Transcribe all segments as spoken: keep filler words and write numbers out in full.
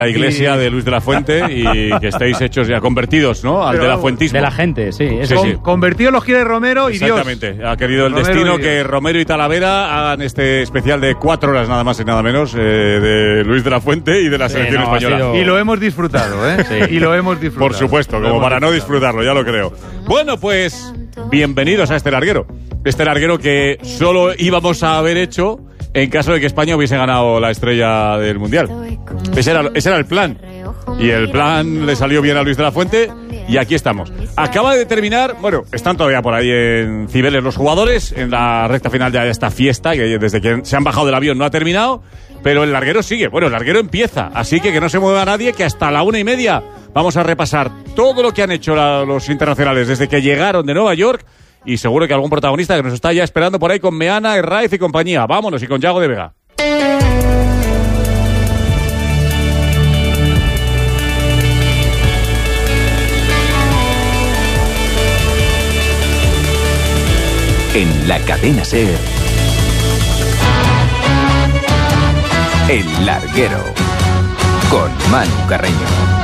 la iglesia de Luis de la Fuente y que estéis hechos ya convertidos, ¿no? Al Pero, de la fuentismo. De la gente, sí. Sí, Con, sí. Convertidos los quiere Romero y Dios. Exactamente. Ha querido el Romero destino y que Romero y Talavera hagan este especial de cuatro horas nada más y nada menos eh, de Luis de la Fuente y de la Sí, selección no, ha española. sido- Y lo hemos disfrutado, ¿eh? Sí. Y lo hemos disfrutado. Por supuesto, Lo como hemos para no disfrutado. disfrutarlo, ya lo creo. Bueno, pues bienvenidos a este larguero. Este larguero que solo íbamos a haber hecho en caso de que España hubiese ganado la estrella del Mundial. Ese era, ese era el plan. Y el plan le salió bien a Luis de la Fuente y aquí estamos. Acaba de terminar, bueno, están todavía por ahí en Cibeles los jugadores, en la recta final ya de esta fiesta, que desde que se han bajado del avión no ha terminado, pero el larguero sigue. Bueno, el larguero empieza, así que que no se mueva nadie, que hasta la una y media vamos a repasar todo lo que han hecho la- los internacionales desde que llegaron de Nueva York y seguro que algún protagonista que nos está ya esperando por ahí con Meana, Herraiz y compañía. Vámonos, y con Yago de Vega. En la cadena SER, El Larguero, con Manu Carreño.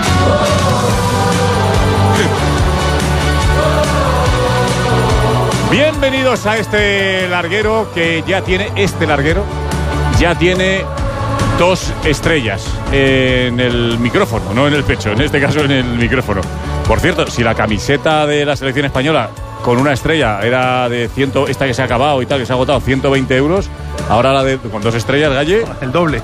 Bienvenidos a este larguero que ya tiene, este larguero, ya tiene dos estrellas en el micrófono, no en el pecho, en este caso en el micrófono. Por cierto, si la camiseta de la selección española con una estrella era de cien, esta que se ha acabado y tal, que se ha agotado, ciento veinte euros, ahora la de con dos estrellas, Galle, El doble.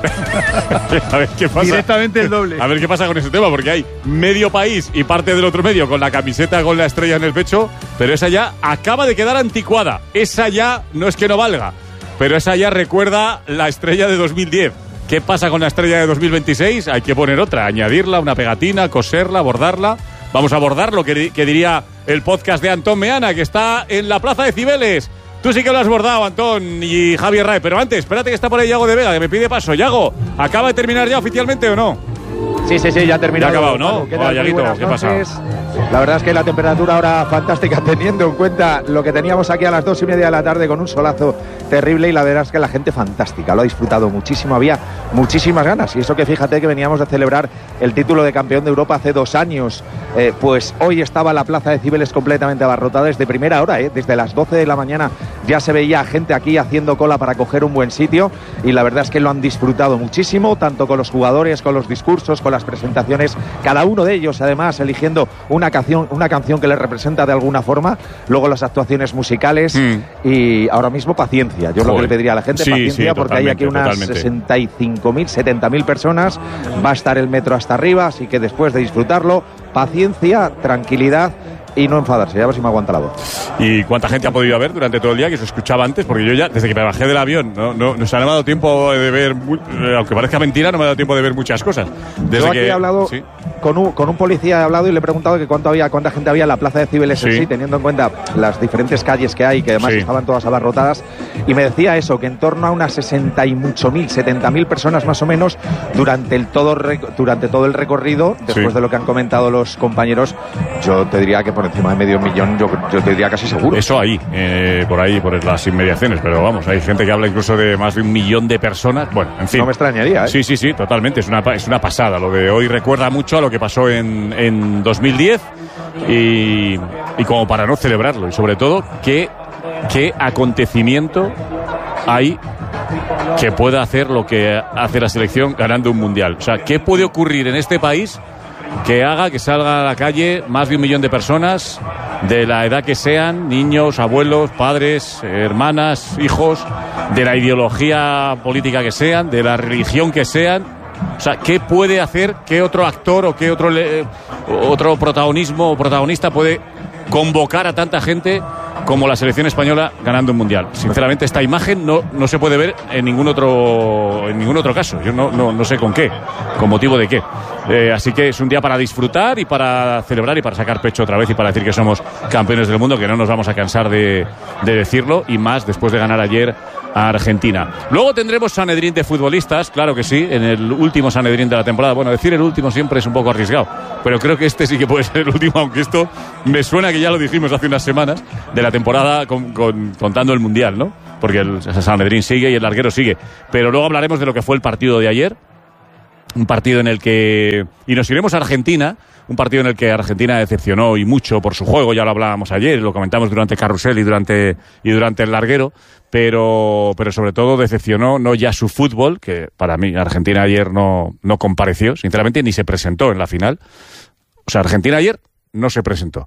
a ver qué pasa. Directamente el doble. A ver qué pasa con ese tema, porque hay medio país y parte del otro medio con la camiseta con la estrella en el pecho, pero esa ya acaba de quedar anticuada. Esa ya no es que no valga, pero esa ya recuerda la estrella de dos mil diez. ¿Qué pasa con la estrella de dos mil veintiséis? Hay que poner otra, añadirla, una pegatina, coserla, bordarla. Vamos a abordar lo que, que diría el podcast de Antón Meana, que está en la plaza de Cibeles. Tú sí que lo has bordado, Antón y Javier Ray. Pero antes, espérate que está por ahí Yago de Vega, que me pide paso. Yago, ¿acaba de terminar ya oficialmente o no? Sí, sí, sí, ya ha terminado. Ya ha acabado, ¿no? Manu, ¿qué Hola, tal? Muy Yaguito, buenas ¿qué pasa? noches. La verdad es que la temperatura ahora fantástica, teniendo en cuenta lo que teníamos aquí a las dos y media de la tarde con un solazo terrible, y la verdad es que la gente fantástica, lo ha disfrutado muchísimo, había muchísimas ganas, y eso que fíjate que veníamos de celebrar el título de campeón de Europa hace dos años, eh, pues hoy estaba la plaza de Cibeles completamente abarrotada desde primera hora, eh, desde las doce de la mañana ya se veía gente aquí haciendo cola para coger un buen sitio, y la verdad es que lo han disfrutado muchísimo, tanto con los jugadores, con los discursos, con las presentaciones, cada uno de ellos además eligiendo una canción, una canción que les representa de alguna forma, luego las actuaciones musicales mm. y ahora mismo paciencia. Yo Joder. Lo que le pediría a la gente, sí, paciencia, sí, porque hay aquí unas totalmente. sesenta y cinco mil, setenta mil personas, va a estar el metro hasta arriba, así que después de disfrutarlo, paciencia, tranquilidad y no enfadarse, ya a ver si me aguanta la voz. ¿Y cuánta gente ha podido haber durante todo el día que se escuchaba antes? Porque yo ya, desde que me bajé del avión, no, no, no se me ha dado tiempo de ver, eh, aunque parezca mentira, no me ha dado tiempo de ver muchas cosas. Desde yo aquí que, he hablado ¿sí? con, un, con un policía, he hablado y le he preguntado que cuánto había, cuánta gente había en la plaza de Cibeles sí. en sí, teniendo en cuenta las diferentes calles que hay, que además sí. estaban todas abarrotadas, y me decía eso, que en torno a unas sesenta y mucho mil, setenta mil personas más o menos durante el todo, durante todo el recorrido, después sí. de lo que han comentado los compañeros, yo te diría que por encima de medio millón, yo, yo te diría casi seguro. Eso ahí, eh, por ahí, por las inmediaciones, pero vamos, hay gente que habla incluso de más de un millón de personas. Bueno, en fin. No me extrañaría, ¿eh? Sí, sí, sí, totalmente. Es una, es una pasada. Lo de hoy recuerda mucho a lo que pasó en, en dos mil diez y, y como para no celebrarlo. Y sobre todo, ¿qué, qué acontecimiento hay que pueda hacer lo que hace la selección ganando un mundial? O sea, ¿qué puede ocurrir en este país que haga que salga a la calle más de un millón de personas, de la edad que sean, niños, abuelos, padres, hermanas, hijos, de la ideología política que sean, de la religión que sean? O sea, ¿qué puede hacer, qué otro actor o qué otro, eh, otro protagonismo o protagonista puede convocar a tanta gente como la selección española ganando un mundial? Sinceramente, esta imagen no, no se puede ver en ningún otro en ningún otro caso. Yo no, no, no sé con qué, con motivo de qué. Eh, así que es un día para disfrutar y para celebrar y para sacar pecho otra vez y para decir que somos campeones del mundo, que no nos vamos a cansar de, de decirlo, y más después de ganar ayer a Argentina. Luego tendremos Sanedrín de futbolistas, claro que sí, en el último Sanedrín de la temporada. Bueno, decir el último siempre es un poco arriesgado, pero creo que este sí que puede ser el último, aunque esto me suena que ya lo dijimos hace unas semanas, de la temporada con, con, contando el Mundial, ¿no? Porque el Sanedrín sigue y el larguero sigue. Pero luego hablaremos de lo que fue el partido de ayer, un partido en el que... Y nos iremos a Argentina, un partido en el que Argentina decepcionó y mucho por su juego, ya lo hablábamos ayer, lo comentamos durante Carrusel y durante, y durante el larguero, pero, pero sobre todo decepcionó no ya su fútbol, que para mí Argentina ayer no, no compareció, sinceramente, ni se presentó en la final. O sea, Argentina ayer no se presentó.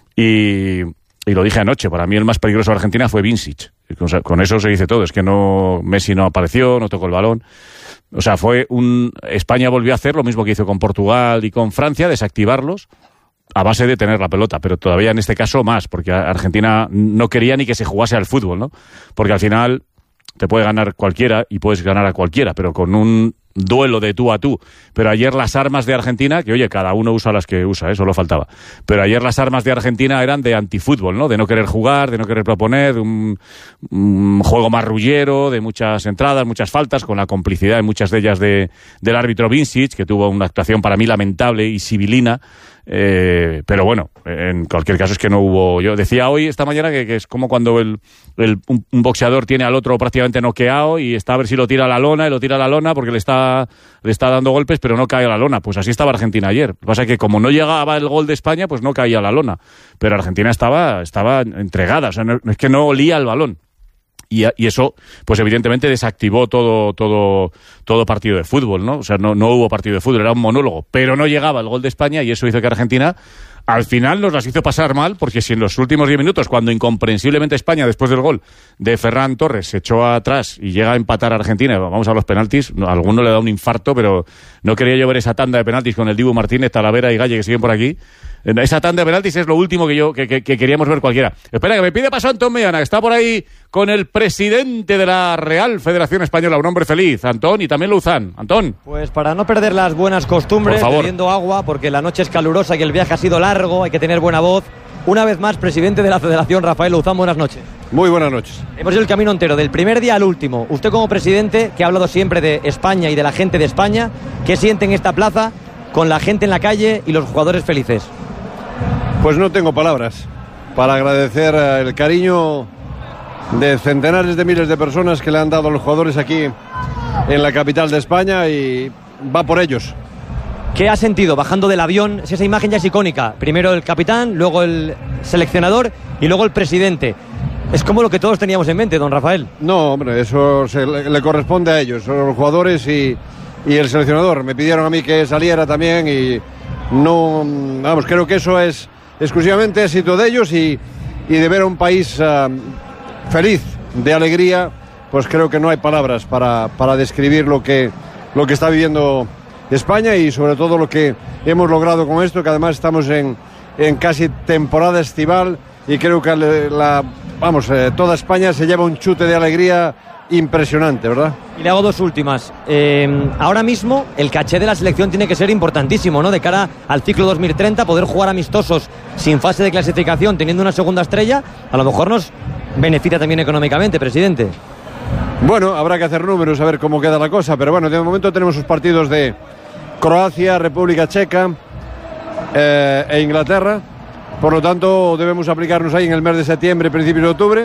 Y, y lo dije anoche, para mí el más peligroso de Argentina fue Vincic. O sea, con eso se dice todo, es que no Messi no apareció, no tocó el balón. O sea, fue un... España volvió a hacer lo mismo que hizo con Portugal y con Francia, desactivarlos a base de tener la pelota, pero todavía en este caso más, porque Argentina no quería ni que se jugase al fútbol, ¿no? Porque al final te puede ganar cualquiera y puedes ganar a cualquiera, pero con un duelo de tú a tú. Pero ayer las armas de Argentina, que oye, cada uno usa las que usa, eso lo faltaba. Pero ayer las armas de Argentina eran de antifútbol, ¿no? De no querer jugar, de no querer proponer, de un, un juego marrullero, de muchas entradas, muchas faltas, con la complicidad en muchas de ellas de, del árbitro Vincic, que tuvo una actuación para mí lamentable y sibilina. Eh, pero bueno, en cualquier caso es que no hubo... Yo decía hoy, esta mañana, que, que es como cuando el, el, un, un boxeador tiene al otro prácticamente noqueado y está a ver si lo tira a la lona, y lo tira a la lona porque le está, le está dando golpes, pero no cae a la lona. Pues así estaba Argentina ayer. Lo que pasa es que como no llegaba el gol de España, pues no caía a la lona. Pero Argentina estaba, estaba entregada, o sea, no, es que no olía el balón. Y, y eso, pues evidentemente desactivó todo, todo, todo partido de fútbol, ¿no? O sea, no, no hubo partido de fútbol, era un monólogo. Pero no llegaba el gol de España y eso hizo que Argentina, al final, nos las hizo pasar mal, porque si en los últimos diez minutos, cuando incomprensiblemente España, después del gol de Ferran Torres, se echó atrás y llega a empatar a Argentina, vamos a los penaltis, a alguno le da un infarto, pero no quería yo ver esa tanda de penaltis con el Dibu Martínez, Talavera y Galle, que siguen por aquí. Esa tanda de penaltis es lo último que yo que, que, que queríamos ver cualquiera. Espera, que me pide paso Antón Meana, que está por ahí con el presidente de la Real Federación Española, un hombre feliz, Antón, y también Luzán. Antón. Pues para no perder las buenas costumbres, bebiendo agua, porque la noche es calurosa y el viaje ha sido largo, hay que tener buena voz. Una vez más, presidente de la Federación, Rafael Luzán, buenas noches. Muy buenas noches. Hemos ido el camino entero, del primer día al último. Usted como presidente, que ha hablado siempre de España y de la gente de España, ¿qué siente en esta plaza con la gente en la calle y los jugadores felices? Pues no tengo palabras para agradecer el cariño de centenares de miles de personas que le han dado a los jugadores aquí en la capital de España, y va por ellos. ¿Qué ha sentido bajando del avión? Si esa imagen ya es icónica. Primero el capitán, luego el seleccionador y luego el presidente. Es como lo que todos teníamos en mente, don Rafael. No, hombre, eso se le, le corresponde a ellos, son los jugadores y, y el seleccionador. Me pidieron a mí que saliera también y no, vamos, creo que eso es exclusivamente éxito de ellos, y, y de ver a un país uh, feliz, de alegría, pues creo que no hay palabras para, para describir lo que, lo que está viviendo España, y sobre todo lo que hemos logrado con esto, que además estamos en, en casi temporada estival, y creo que la, vamos, eh, toda España se lleva un chute de alegría impresionante, ¿verdad? Y le hago dos últimas. Eh, ahora mismo el caché de la selección tiene que ser importantísimo, ¿no? De cara al ciclo dos mil treinta, poder jugar amistosos sin fase de clasificación, teniendo una segunda estrella, a lo mejor nos beneficia también económicamente, presidente. Bueno, habrá que hacer números a ver cómo queda la cosa, pero bueno, de momento tenemos sus partidos de Croacia, República Checa eh, e Inglaterra. Por lo tanto, debemos aplicarnos ahí en el mes de septiembre, principios de octubre.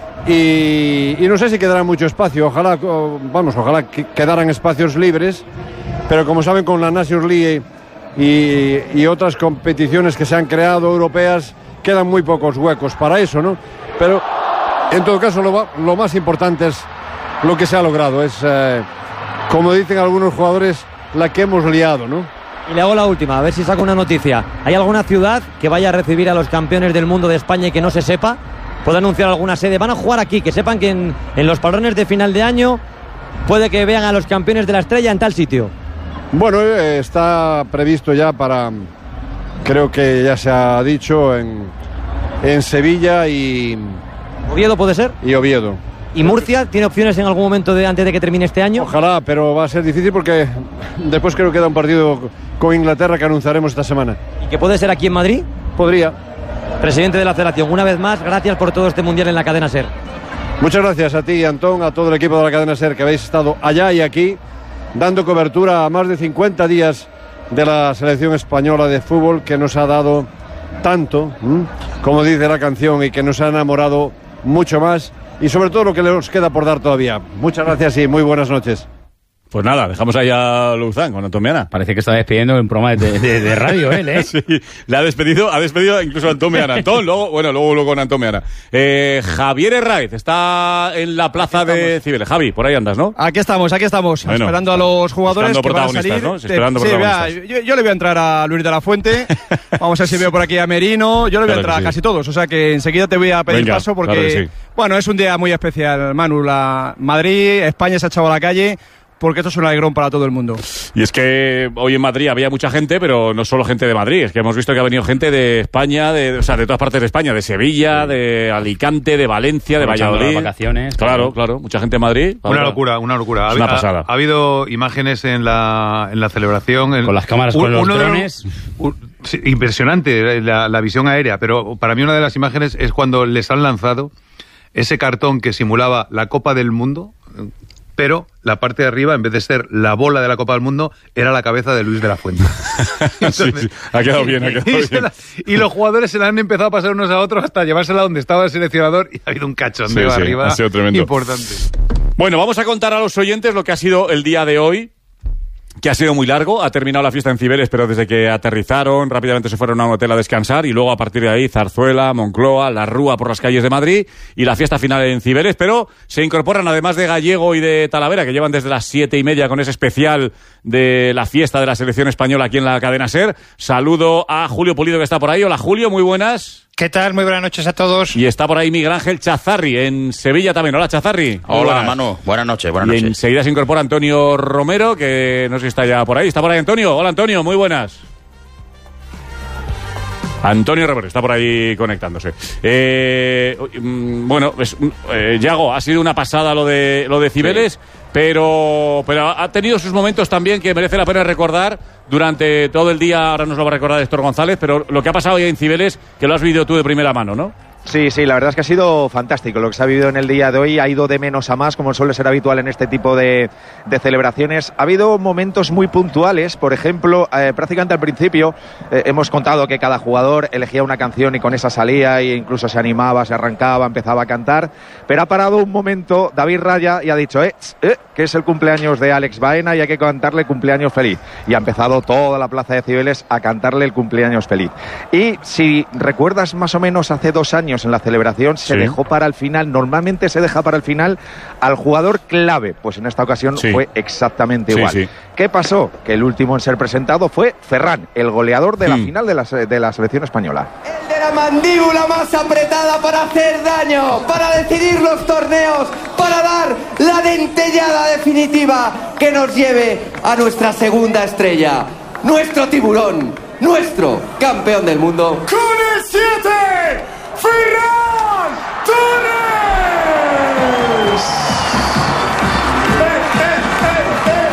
Y, y no sé si quedará mucho espacio, ojalá, vamos, ojalá que quedaran espacios libres, pero como saben, con la Nations League y, y otras competiciones que se han creado europeas, quedan muy pocos huecos para eso, ¿no? Pero en todo caso lo, lo más importante es lo que se ha logrado, es, eh, como dicen algunos jugadores, la que hemos liado, ¿no? Y le hago la última, a ver si saco una noticia. ¿Hay alguna ciudad que vaya a recibir a los campeones del mundo de España y que no se sepa? ¿Puede anunciar alguna sede? Van a jugar aquí, que sepan que en, en los parones de final de año puede que vean a los campeones de la Estrella en tal sitio. Bueno, eh, está previsto ya para, creo que ya se ha dicho, en, en Sevilla y... ¿Oviedo puede ser? Y Oviedo. ¿Y Murcia tiene opciones en algún momento de, antes de que termine este año? Ojalá, pero va a ser difícil porque después creo que queda un partido con Inglaterra que anunciaremos esta semana. ¿Y que puede ser aquí en Madrid? Podría. Presidente de la Federación, una vez más, gracias por todo este Mundial en la cadena SER. Muchas gracias a ti, Antón, a todo el equipo de la cadena SER, que habéis estado allá y aquí dando cobertura a más de cincuenta días de la selección española de fútbol, que nos ha dado tanto, ¿m? como dice la canción, y que nos ha enamorado mucho más, y sobre todo lo que nos queda por dar todavía. Muchas gracias y muy buenas noches. Pues nada, dejamos ahí a Luzán con Antón Meana. Parece que está despidiendo en un programa de, de, de radio, él, ¿eh? Sí, le ha despedido, ha despedido incluso a Antón Meana. Antón, luego, bueno, luego, luego con Antón Meana. Eh, Javier Herraiz está en la plaza de Cibeles. Javi, por ahí andas, ¿no? Aquí estamos, aquí estamos, bueno, esperando a los jugadores que van a salir. ¿No? Esperando sí, vea, yo, yo le voy a entrar a Luis de la Fuente, vamos a ver si veo por aquí a Merino, yo le voy claro a entrar sí. a casi todos, o sea que enseguida te voy a pedir Venga, paso porque, claro sí. bueno, es un día muy especial, Manu, la Madrid, España se ha echado a la calle, porque esto es un alegrón para todo el mundo. Y es que hoy en Madrid había mucha gente, pero no solo gente de Madrid, es que hemos visto que ha venido gente de España, de, o sea, de todas partes de España, de Sevilla, sí. de Alicante, de Valencia, de Valladolid. Las vacaciones. Claro, claro, mucha gente de Madrid. Una locura, una locura. Es una pasada. Ha, ha habido imágenes en la, en la celebración. En, con las cámaras, un, con los drones. Un, sí, impresionante la, la visión aérea, pero para mí una de las imágenes es cuando les han lanzado ese cartón que simulaba la Copa del Mundo, pero la parte de arriba, en vez de ser la bola de la Copa del Mundo, era la cabeza de Luis de la Fuente. Entonces, sí, sí. Ha quedado bien, ha quedado y, bien. La, y los jugadores se la han empezado a pasar unos a otros hasta llevársela donde estaba el seleccionador y ha habido un cachondeo sí, sí, arriba ha sido tremendo. Importante. Bueno, vamos a contar a los oyentes lo que ha sido el día de hoy, que ha sido muy largo. Ha terminado la fiesta en Cibeles, pero desde que aterrizaron rápidamente se fueron a un hotel a descansar y luego a partir de ahí Zarzuela, Moncloa, La Rúa por las calles de Madrid y la fiesta final en Cibeles, pero se incorporan además de Gallego y de Talavera, que llevan desde las siete y media con ese especial de la fiesta de la selección española aquí en la cadena SER. Saludo a Julio Pulido, que está por ahí. Hola Julio, muy buenas. ¿Qué tal? Muy buenas noches a todos. Y está por ahí Miguel Ángel Chazarri, en Sevilla también. Hola, Chazarri. Hola, buenas. Manu. Buenas noches, buenas noches. Y enseguida se incorpora Antonio Romero, que no sé si está ya por ahí. ¿Está por ahí Antonio? Hola, Antonio. Muy buenas. Antonio Romero está por ahí conectándose. Eh, bueno, es, eh, Yago, ha sido una pasada lo de lo de Cibeles, sí. pero, pero ha tenido sus momentos también que merece la pena recordar durante todo el día. Ahora nos lo va a recordar Héctor González, pero lo que ha pasado hoy en Cibeles, que lo has vivido tú de primera mano, ¿no? Sí, sí, la verdad es que ha sido fantástico lo que se ha vivido en el día de hoy. Ha ido de menos a más, como suele ser habitual en este tipo de, de celebraciones. Ha habido momentos muy puntuales, por ejemplo, eh, prácticamente al principio eh, hemos contado que cada jugador elegía una canción y con esa salía e incluso se animaba, se arrancaba, empezaba a cantar, pero ha parado un momento David Raya y ha dicho eh, eh, que es el cumpleaños de Alex Baena y hay que cantarle cumpleaños feliz, y ha empezado toda la plaza de Cibeles a cantarle el cumpleaños feliz. Y si recuerdas más o menos hace dos años en la celebración se sí. dejó para el final, normalmente se deja para el final al jugador clave, pues en esta ocasión sí. fue exactamente igual. Sí, sí. ¿Qué pasó? Que el último en ser presentado fue Ferran, el goleador de la mm. final de la, de la selección española. El de la mandíbula más apretada para hacer daño, para decidir los torneos, para dar la dentellada definitiva que nos lleve a nuestra segunda estrella, nuestro tiburón, nuestro campeón del mundo. ¡Con el siete! ¡Ferran Torres! ¡Eh, eh, eh, eh!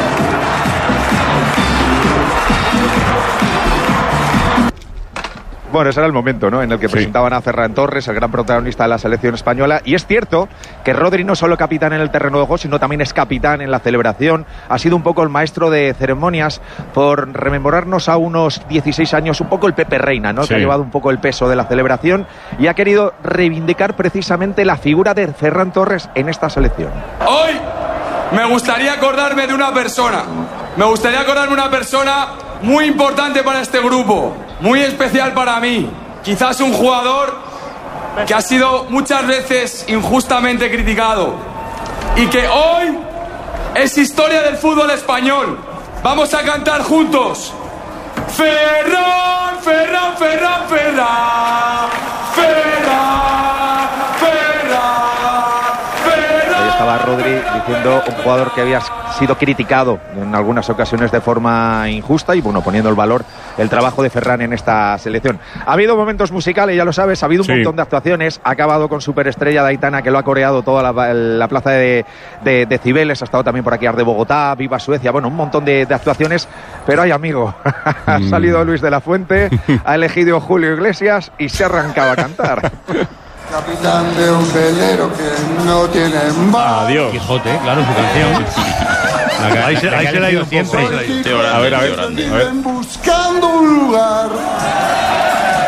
Bueno, ese era el momento, ¿no?, en el que sí. presentaban a Ferran Torres, el gran protagonista de la selección española. Y es cierto que Rodri no solo capitán en el terreno de juego, sino también es capitán en la celebración. Ha sido un poco el maestro de ceremonias, por rememorarnos a unos dieciséis años, un poco el Pepe Reina, ¿no?, sí. que ha llevado un poco el peso de la celebración y ha querido reivindicar precisamente la figura de Ferran Torres en esta selección. Hoy me gustaría acordarme de una persona. Me gustaría acordarme de una persona muy importante para este grupo, muy especial para mí. Quizás un jugador que ha sido muchas veces injustamente criticado y que hoy es historia del fútbol español. Vamos a cantar juntos. Ferran, Ferran, Ferran, Ferran, Ferran, Ferran, Ferran. Ahí estaba Rodri diciendo, un jugador que había sido criticado en algunas ocasiones de forma injusta y bueno, poniendo el valor el trabajo de Ferran en esta selección. Ha habido momentos musicales, ya lo sabes, ha habido un sí. montón de actuaciones, ha acabado con Superestrella de Aitana, que lo ha coreado toda la, la plaza de, de, de Cibeles, ha estado también por aquí Ar de Bogotá, Viva Suecia, bueno, un montón de, de actuaciones, pero ay amigo, ha salido Luis de la Fuente, ha elegido Julio Iglesias y se ha arrancado a cantar. Capitán de un velero que no tiene más. Adiós. Quijote, claro, su canción. La, ahí se, ahí se la ha ido siempre. A ver, a ver, a ver. Buscando un lugar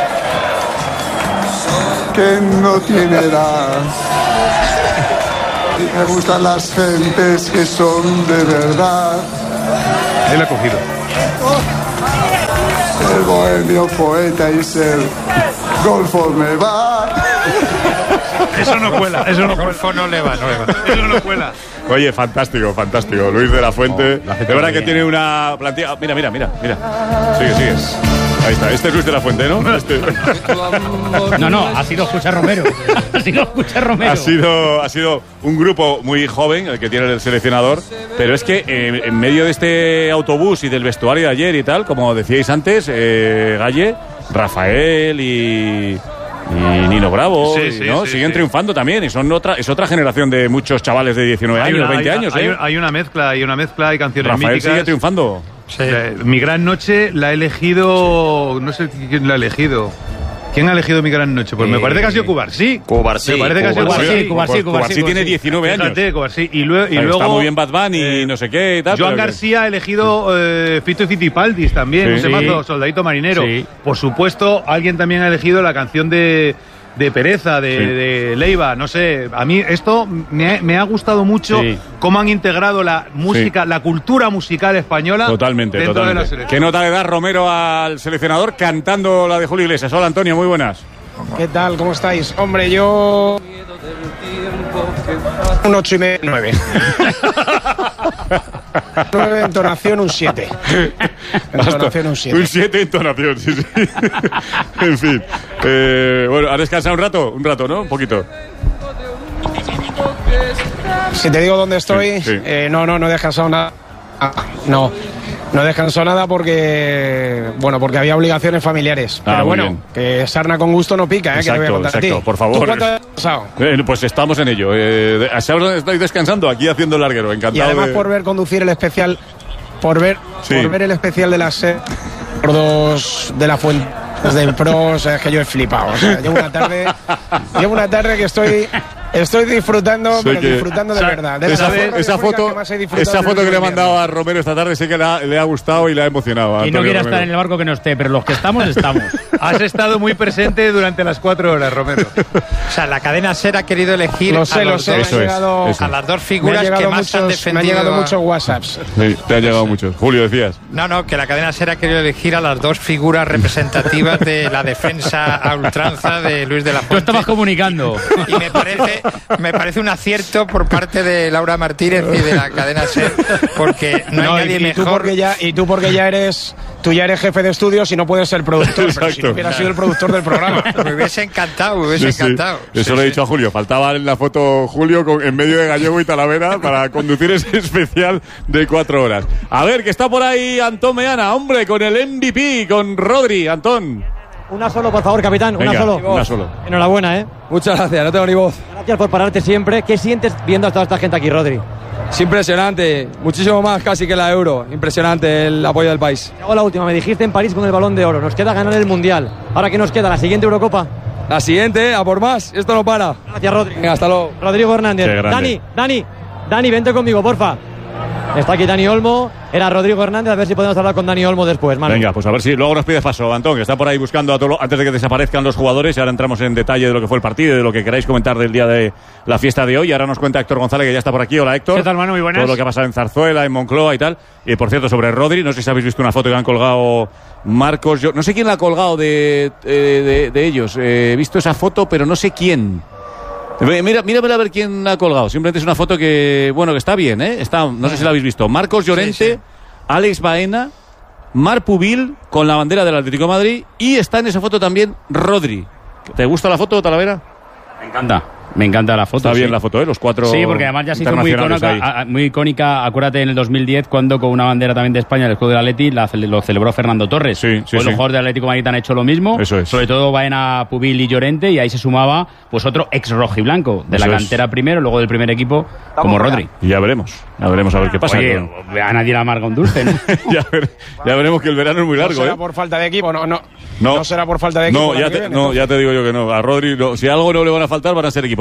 que no tiene edad. Y me gustan las gentes que son de verdad. Él ha cogido. El bohemio poeta y ser golfo me va. Eso no cuela, eso no cuela. Golfo no le va, no le va. Eso no cuela. Oye, fantástico, fantástico. Luis de la Fuente. Oh, de verdad que tiene una plantilla. Mira, mira, mira, mira. Sigue, sigue. Ahí está. Este es Luis de la Fuente, ¿no? Este... No, no, ha sido Escucha Romero. Ha sido Escucha Romero. Ha sido, ha sido un grupo muy joven el que tiene el seleccionador. Pero es que eh, en medio de este autobús y del vestuario de ayer y tal, como decíais antes, eh, Galle, Rafael y. Y Nino Bravo, sí, y, sí, ¿no? sí, siguen sí. triunfando también. Y son otra, es otra generación de muchos chavales de diecinueve Hay años, una, veinte hay, años. hay, ¿eh? hay una mezcla, hay una mezcla, hay canciones Rafael míticas. sigue triunfando. Sí. Eh, Mi Gran Noche la ha elegido. No sé quién la ha elegido. ¿Quién ha elegido Mi Gran Noche? Pues eh, me parece que ha sido Cubarsí. Cubarsí. Me parece que ha sido Cubarsí. Cubarsí. Cubarsí tiene diecinueve años. Fíjate, Cubarsí. Y, luego, y Está luego. muy bien Bad Bunny y no sé qué y tal. Joan pero que- García ha elegido eh, Fito y Fitipaldis también, Sí. un temazo, Sí. Soldadito Marinero. Sí. Por supuesto, alguien también ha elegido la canción de, de Pereza, de, Sí. de Leiva, no sé. A mí esto me ha, me ha gustado mucho Sí. cómo han integrado la música, la cultura musical española Totalmente, dentro totalmente. de la selección. ¿Qué nota le da Romero al seleccionador cantando la de Julio Iglesias? Hola, Antonio, muy buenas. ¿Qué tal? ¿Cómo estáis? Hombre, yo... Un ocho y medio, nueve. nueve, entonación, un siete. Entonación, un siete. Un siete, entonación, sí, sí. En fin. Eh, bueno, ¿has descansado un rato? Un rato, ¿no? Un poquito. Si te digo dónde estoy, Sí, sí. eh, no, no, no he descansado nada. Ah, no, no he descansado nada porque, bueno, porque había obligaciones familiares. Ah, Pero muy bueno, bien. que sarna con gusto no pica, ¿eh? Que te voy a Exacto, contar a exacto, ti. por favor. ¿Tú cuánto has descansado? Eh, pues estamos en ello. Eh, de- ¿Sabes dónde estoy descansando? Aquí haciendo el larguero. Encantado. Y además de- por ver conducir el especial, por ver, Sí. por ver el especial de las se- por dos de la fuente del Pro, o sea, es que yo he flipado. O sea, llevo una tarde, llevo una tarde que estoy, estoy disfrutando, Sé pero que- disfrutando de o sea, verdad. De esa, la forma esa disfórica foto, que más he disfrutado esa del foto que le he último mandado invierno. a Romero esta tarde sé que le ha, le ha gustado y le ha emocionado. a Y no Antonio quiera Romero. estar en el barco que no esté, pero los que estamos, estamos. Has estado muy presente durante las cuatro horas, Romero. O sea, la cadena SER ha querido elegir Lo sé, a, lo los sé, dos- me han llegado- a las dos Me han figuras llegado que más muchos, han me defendido. han llegado a- muchos WhatsApps. Sí, te han llegado muchos. Julio, decías. No, no, que la cadena SER ha querido elegir a las dos figuras representativas de la defensa a ultranza de Luis de la Tú Fuente. estabas comunicando. Y me parece, me parece un acierto por parte de Laura Martínez y de la cadena SER, porque no, No, hay y, nadie y tú mejor. porque ya y tú porque ya eres tú ya eres jefe de estudios y no puedes ser productor, pero si Exacto. no hubieras sido el productor del programa. Me hubiese encantado, me hubiese Sí, sí. encantado. Eso Sí, lo he sí. dicho a Julio. Faltaba en la foto Julio con- en medio de Gallego y Talavera para conducir ese especial de cuatro horas. A ver, que está por ahí Antón Meana, hombre, con el M V P, con Rodri. Antón. Una solo, por favor, capitán. Venga, una solo. una solo. Enhorabuena, ¿eh? Muchas gracias, no tengo ni voz. Gracias por pararte siempre. ¿Qué sientes viendo a toda esta gente aquí, Rodri? Es impresionante, muchísimo más casi que la Euro. Impresionante el apoyo del país. Hago la última. Me dijiste en París con el Balón de Oro. Nos queda ganar el Mundial. ¿Ahora qué nos queda? ¿La siguiente Eurocopa? La siguiente, a por más, esto no para. Gracias, Rodri. Venga, hasta luego. Rodrigo Hernández. Qué grande. Dani, Dani, Dani, vente conmigo, porfa. Está aquí Dani Olmo. Era Rodrigo Hernández. A ver si podemos hablar con Dani Olmo después, Manu. Venga, pues a ver si luego nos pides paso, Antón, que está por ahí buscando a todo, antes de que desaparezcan los jugadores. Y ahora entramos en detalle de lo que fue el partido y de lo que queráis comentar del día de la fiesta de hoy. Ahora nos cuenta Héctor González, que ya está por aquí. Hola, Héctor. ¿Qué tal, Manu? Muy buenas. Todo lo que ha pasado en Zarzuela, en Moncloa y tal. Y por cierto, sobre Rodri, no sé si habéis visto una foto que han colgado Marcos. Yo no sé quién la ha colgado de, eh, de, de ellos. Eh, he visto esa foto, pero no sé quién. Mira, míramela a ver quién la ha colgado. Simplemente es una foto que, bueno, que está bien, ¿eh? Está, no sé si la habéis visto. Marcos Llorente, Sí, sí. Alex Baena, Marc Pubil con la bandera del Atlético de Madrid y está en esa foto también Rodri. ¿Te gusta la foto, Talavera? Me encanta. Me encanta la foto. Está bien sí. la foto, ¿eh? Los cuatro Sí, porque además ya se hizo muy internacionales icónica, ahí. a- a- muy icónica, acuérdate, en el dos mil diez, cuando con una bandera también de España, el escudo del Atleti, la cele- lo celebró Fernando Torres. Sí, sí, Hoy sí. los jugadores del Atlético de Madrid han hecho lo mismo. Eso es. Sobre todo Baena, Pubil y Llorente, y ahí se sumaba pues otro ex rojiblanco, de Eso la es. cantera primero, luego del primer equipo, como Rodri. Y ya veremos. Ya veremos a ver qué pasa. Oye, a nadie le amarga un dulce, ¿no? ya, ver- ya veremos que el verano es muy No largo, será ¿eh? por falta de equipo, no, no. No. No será por falta de equipo. No, el ya año que te, viene, no, entonces. ya te digo yo que no. A Rodri, no. Si algo no le van a faltar, van a ser equipos.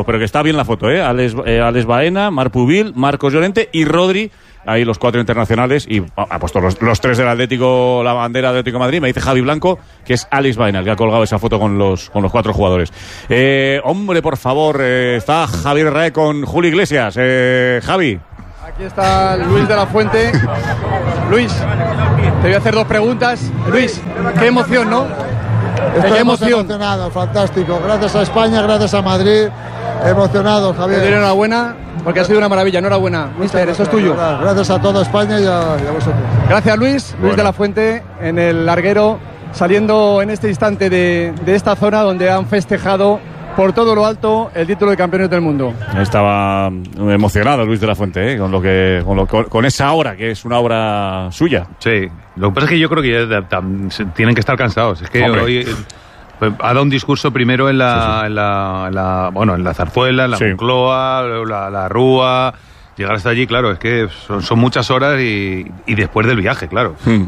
pero que está bien la foto, ¿eh? Alex, eh, Alex Baena, Marc Pubil, Marcos Llorente y Rodri. Ahí los cuatro internacionales y ha puesto los, los tres del Atlético, la bandera del Atlético de Madrid. Me dice Javi Blanco que es Alex Baena el que ha colgado esa foto con los, con los cuatro jugadores. Eh, hombre, por favor, eh, está Javier Rae con Julio Iglesias. Eh, Javi. Aquí está Luis de la Fuente. Luis, te voy a hacer dos preguntas. Luis, qué emoción, ¿no? Qué emoción. Emocionado, fantástico. Gracias a España, gracias a Madrid. Emocionado, Javier. Te doy enhorabuena porque ha sido una maravilla. Enhorabuena, mister, eso es tuyo. Gracias a toda España y a, y a vosotros. Gracias, Luis. Luis bueno. de la Fuente en el larguero, saliendo en este instante de, de esta zona donde han festejado por todo lo alto el título de campeones del mundo. Estaba emocionado Luis de la Fuente, ¿eh? con lo que con, lo, con, con esa obra, que es una obra suya. Sí, lo que pasa es que yo creo que ya tienen que estar cansados. Es que Hombre. hoy pues, ha dado un discurso primero en la, sí, sí. En la, en la bueno, en la Zarzuela, en la sí. Moncloa, la, la Rúa. Llegar hasta allí, claro, es que son, son muchas horas y, y después del viaje, claro. Hmm.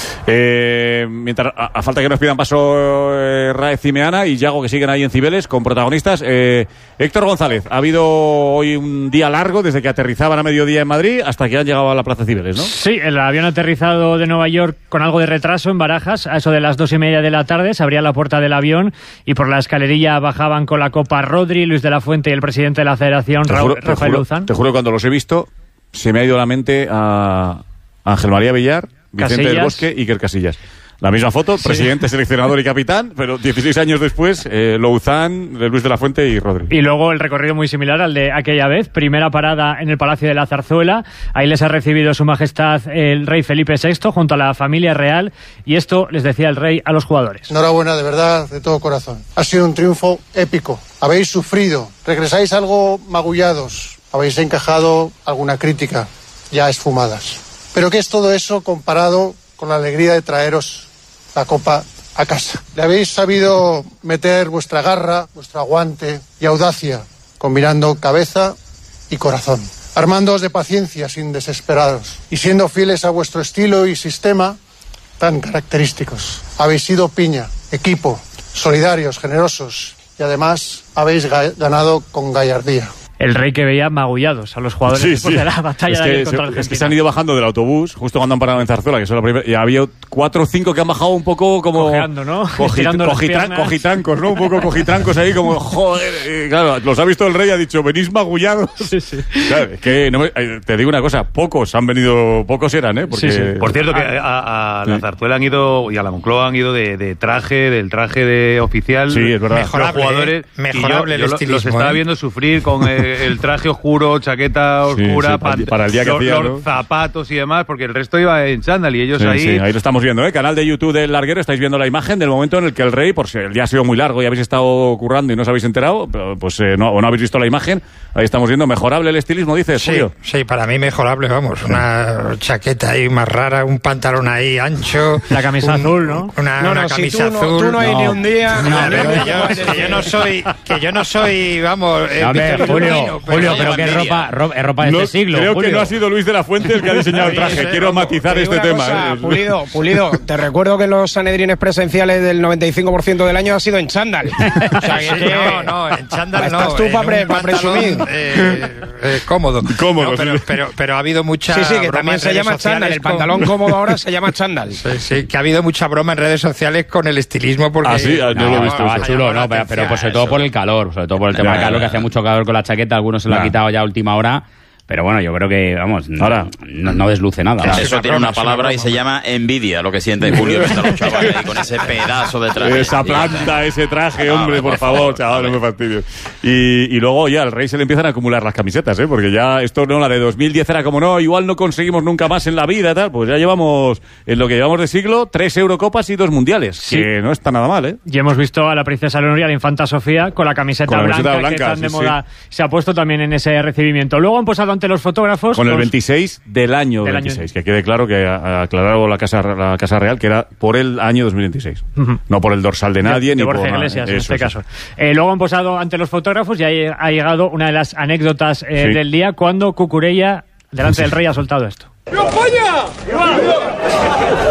Eh, mientras a, a falta que nos pidan paso eh, Raez y Meana y Yago, que siguen ahí en Cibeles con protagonistas. Eh, Héctor González, ha habido hoy un día largo desde que aterrizaban a mediodía en Madrid hasta que han llegado a la Plaza Cibeles, ¿no? Sí, el avión aterrizado de Nueva York con algo de retraso en Barajas. A eso de las dos y media de la tarde se abría la puerta del avión y por la escalerilla bajaban con la copa Rodri, Luis de la Fuente y el presidente de la Federación, te Raúl, juro, Rafael te Luzán. Te juro que cuando los he visto se me ha ido a la mente a Ángel María Villar, Vicente Casillas. del Bosque y Iker Casillas. La misma foto, sí. Presidente, seleccionador y capitán, pero dieciséis años después, eh, Louzán, Luis de la Fuente y Rodri. Y luego el recorrido muy similar al de aquella vez. Primera parada en el Palacio de la Zarzuela. Ahí les ha recibido Su Majestad el Rey Felipe sexto junto a la familia real. Y esto les decía el Rey a los jugadores. Enhorabuena, de verdad, de todo corazón. Ha sido un triunfo épico. Habéis sufrido, regresáis algo magullados, habéis encajado alguna crítica ya esfumadas. Pero ¿qué es todo eso comparado con la alegría de traeros la copa a casa? Le habéis sabido meter vuestra garra, vuestro aguante y audacia, combinando cabeza y corazón, armándoos de paciencia sin desesperaros y siendo fieles a vuestro estilo y sistema tan característicos. Habéis sido piña, equipo, solidarios, generosos y además habéis ga- ganado con gallardía. El Rey que veía magullados a los jugadores sí, después sí. de la batalla es que, de ayer contra Argentina. Es que se han ido bajando del autobús justo cuando han parado en Zarzuela, que es la primera, y había cuatro o cinco que han bajado un poco como cojeando, ¿no? Cogit, cogitran, cogitrancos, ¿no? Un poco cogitrancos ahí como joder, eh, claro, los ha visto el Rey, ha dicho, venís magullados. Sí, sí. Claro, es que no me, eh, te digo una cosa, pocos han venido, pocos eran, ¿eh? Porque... Sí, sí. Por cierto que a, a la Zarzuela han ido y a la Moncloa han ido de, de traje, del traje de oficial. Sí, es verdad. Mejorable, los jugadores, eh, mejorable y yo, el yo estilismo. Los estaba ¿eh? viendo sufrir con el, el traje oscuro, chaqueta oscura, sí, sí, para, para el día que los, hacía, los ¿no? zapatos y demás, porque el resto iba en chándal y ellos sí, ahí... Sí, ahí lo estamos viendo, ¿eh? Canal de YouTube del Larguero, estáis viendo la imagen del momento en el que el Rey, por si el día ha sido muy largo y habéis estado currando y no os habéis enterado, pues eh, no, o no habéis visto la imagen, ahí estamos viendo, mejorable el estilismo, dices, sí, Julio. Sí, para mí mejorable, vamos, una chaqueta ahí más rara, un pantalón ahí ancho. La camisa un, azul, ¿no? Una, no, una no, camisa si tú no, azul. tú no hay no. ni un día... No, no, no, que, yo, que yo no soy, que yo no soy, vamos... No, hombre, Julio, Julio, pero qué ropa, ropa, ropa de no, este siglo, creo Julio. que no ha sido Luis de la Fuente el que ha diseñado el traje. Quiero matizar este tema. Cosa, ¿eh? Pulido, Pulido, te recuerdo que los sanedrines presenciales del noventa y cinco por ciento del año ha sido en chándal. O sea, que, sí, no, no, en chándal no. Estás tú para pre, pa presumir. Eh, eh, cómodo. Cómodo, no, pero, sí. pero, pero ha habido mucha... Sí, sí, que también se llama chándal. El pantalón con... cómodo ahora se llama chándal. Sí, sí, que ha habido mucha broma en redes sociales con el estilismo porque... Ah, sí, no, no lo he visto. Estaba chulo, no, pero, pero pues sobre todo por el calor, sobre todo por el tema del calor, que hacía mucho calor con la chaqueta, algunos se lo han quitado ya a última hora. Pero bueno, yo creo que, vamos, ahora no, no desluce nada. Eso, ¿vale? eso tiene una palabra y se llama envidia, lo que siente Julio viendo a los chavales ahí con ese pedazo de traje. Esa planta, ese traje, hombre, por favor, chaval, no me fastidies. Y, y luego ya al Rey se le empiezan a acumular las camisetas, ¿eh? Porque ya esto, no, la de dos mil diez era como, no, igual no conseguimos nunca más en la vida, tal. Pues ya llevamos, en lo que llevamos de siglo, tres Eurocopas y dos Mundiales. Sí. Que no está nada mal, ¿eh? Y hemos visto a la princesa Leonor y a la infanta Sofía con la camiseta, con la blanca, camiseta blanca, que tan sí, de moda sí. se ha puesto también en ese recibimiento. Luego han posado ante los fotógrafos... Con el veintiséis del año del veintiséis, año... que quede claro que ha aclarado la Casa, la Casa Real que era por el año dos mil veintiséis, uh-huh. no por el dorsal de nadie, de, ni de por... Borja Iglesias, en este eso. caso. Eh, luego han posado ante los fotógrafos y ahí ha llegado una de las anécdotas eh, sí. del día, cuando Cucurella, delante sí. del Rey, ha soltado esto. ¡Viva España! ¡Viva!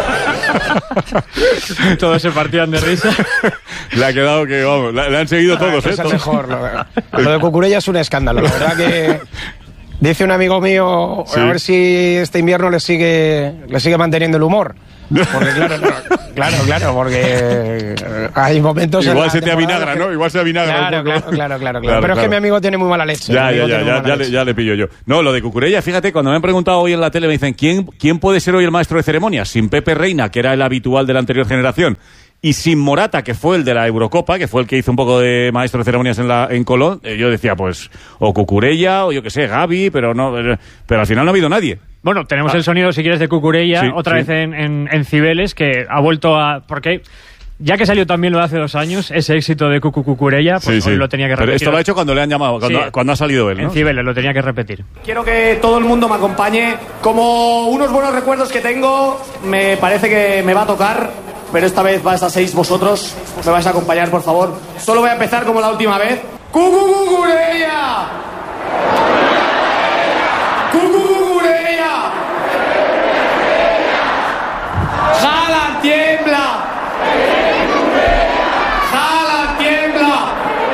Todos se partían de risa. Le ha quedado que, vamos, le, le han seguido todos, ¿eh? Es Todos. mejor. Lo de, lo de Cucurella es un escándalo. La verdad que dice un amigo mío, Sí. a ver si este invierno le sigue, le sigue manteniendo el humor. Porque claro, claro, claro, claro, porque hay momentos en Igual la se te temporada avinagra, que- ¿no? Igual se avinagra Claro, un poco. claro, claro, claro, Claro, Pero es que claro. mi amigo tiene muy mala leche. Ya, Mi ya, amigo ya, tiene muy ya, mala ya, le, leche. ya le pillo yo. No, lo de Cucurella, fíjate, cuando me han preguntado hoy en la tele, me dicen, ¿quién, quién puede ser hoy el maestro de ceremonias? Sin Pepe Reina, que era el habitual de la anterior generación, y sin Morata, que fue el de la Eurocopa, que fue el que hizo un poco de maestro de ceremonias en, la, en Colón, eh, yo decía, pues, o Cucurella, o yo qué sé, Gavi, pero no, eh, pero al final no ha habido nadie. Bueno, tenemos Ah. el sonido, si quieres, de Cucurella, Sí, otra sí. vez en, en, en Cibeles, que ha vuelto a... Porque ya que salió también lo de hace dos años, ese éxito de Cucu Cucurella, pues Sí, hoy sí. lo tenía que Pero repetir. esto lo ha hecho cuando le han llamado, cuando, Sí. cuando ha salido él, ¿no? En Cibeles, lo tenía que repetir. Quiero que todo el mundo me acompañe. Como unos buenos recuerdos que tengo, me parece que me va a tocar, pero esta vez vais a seis vosotros. Me vais a acompañar, por favor. Solo voy a empezar como la última vez. ¡Cucu Cucurella! ¡Cucu Cucurella! ¡Jala, tiembla! ¡Jala, tiembla!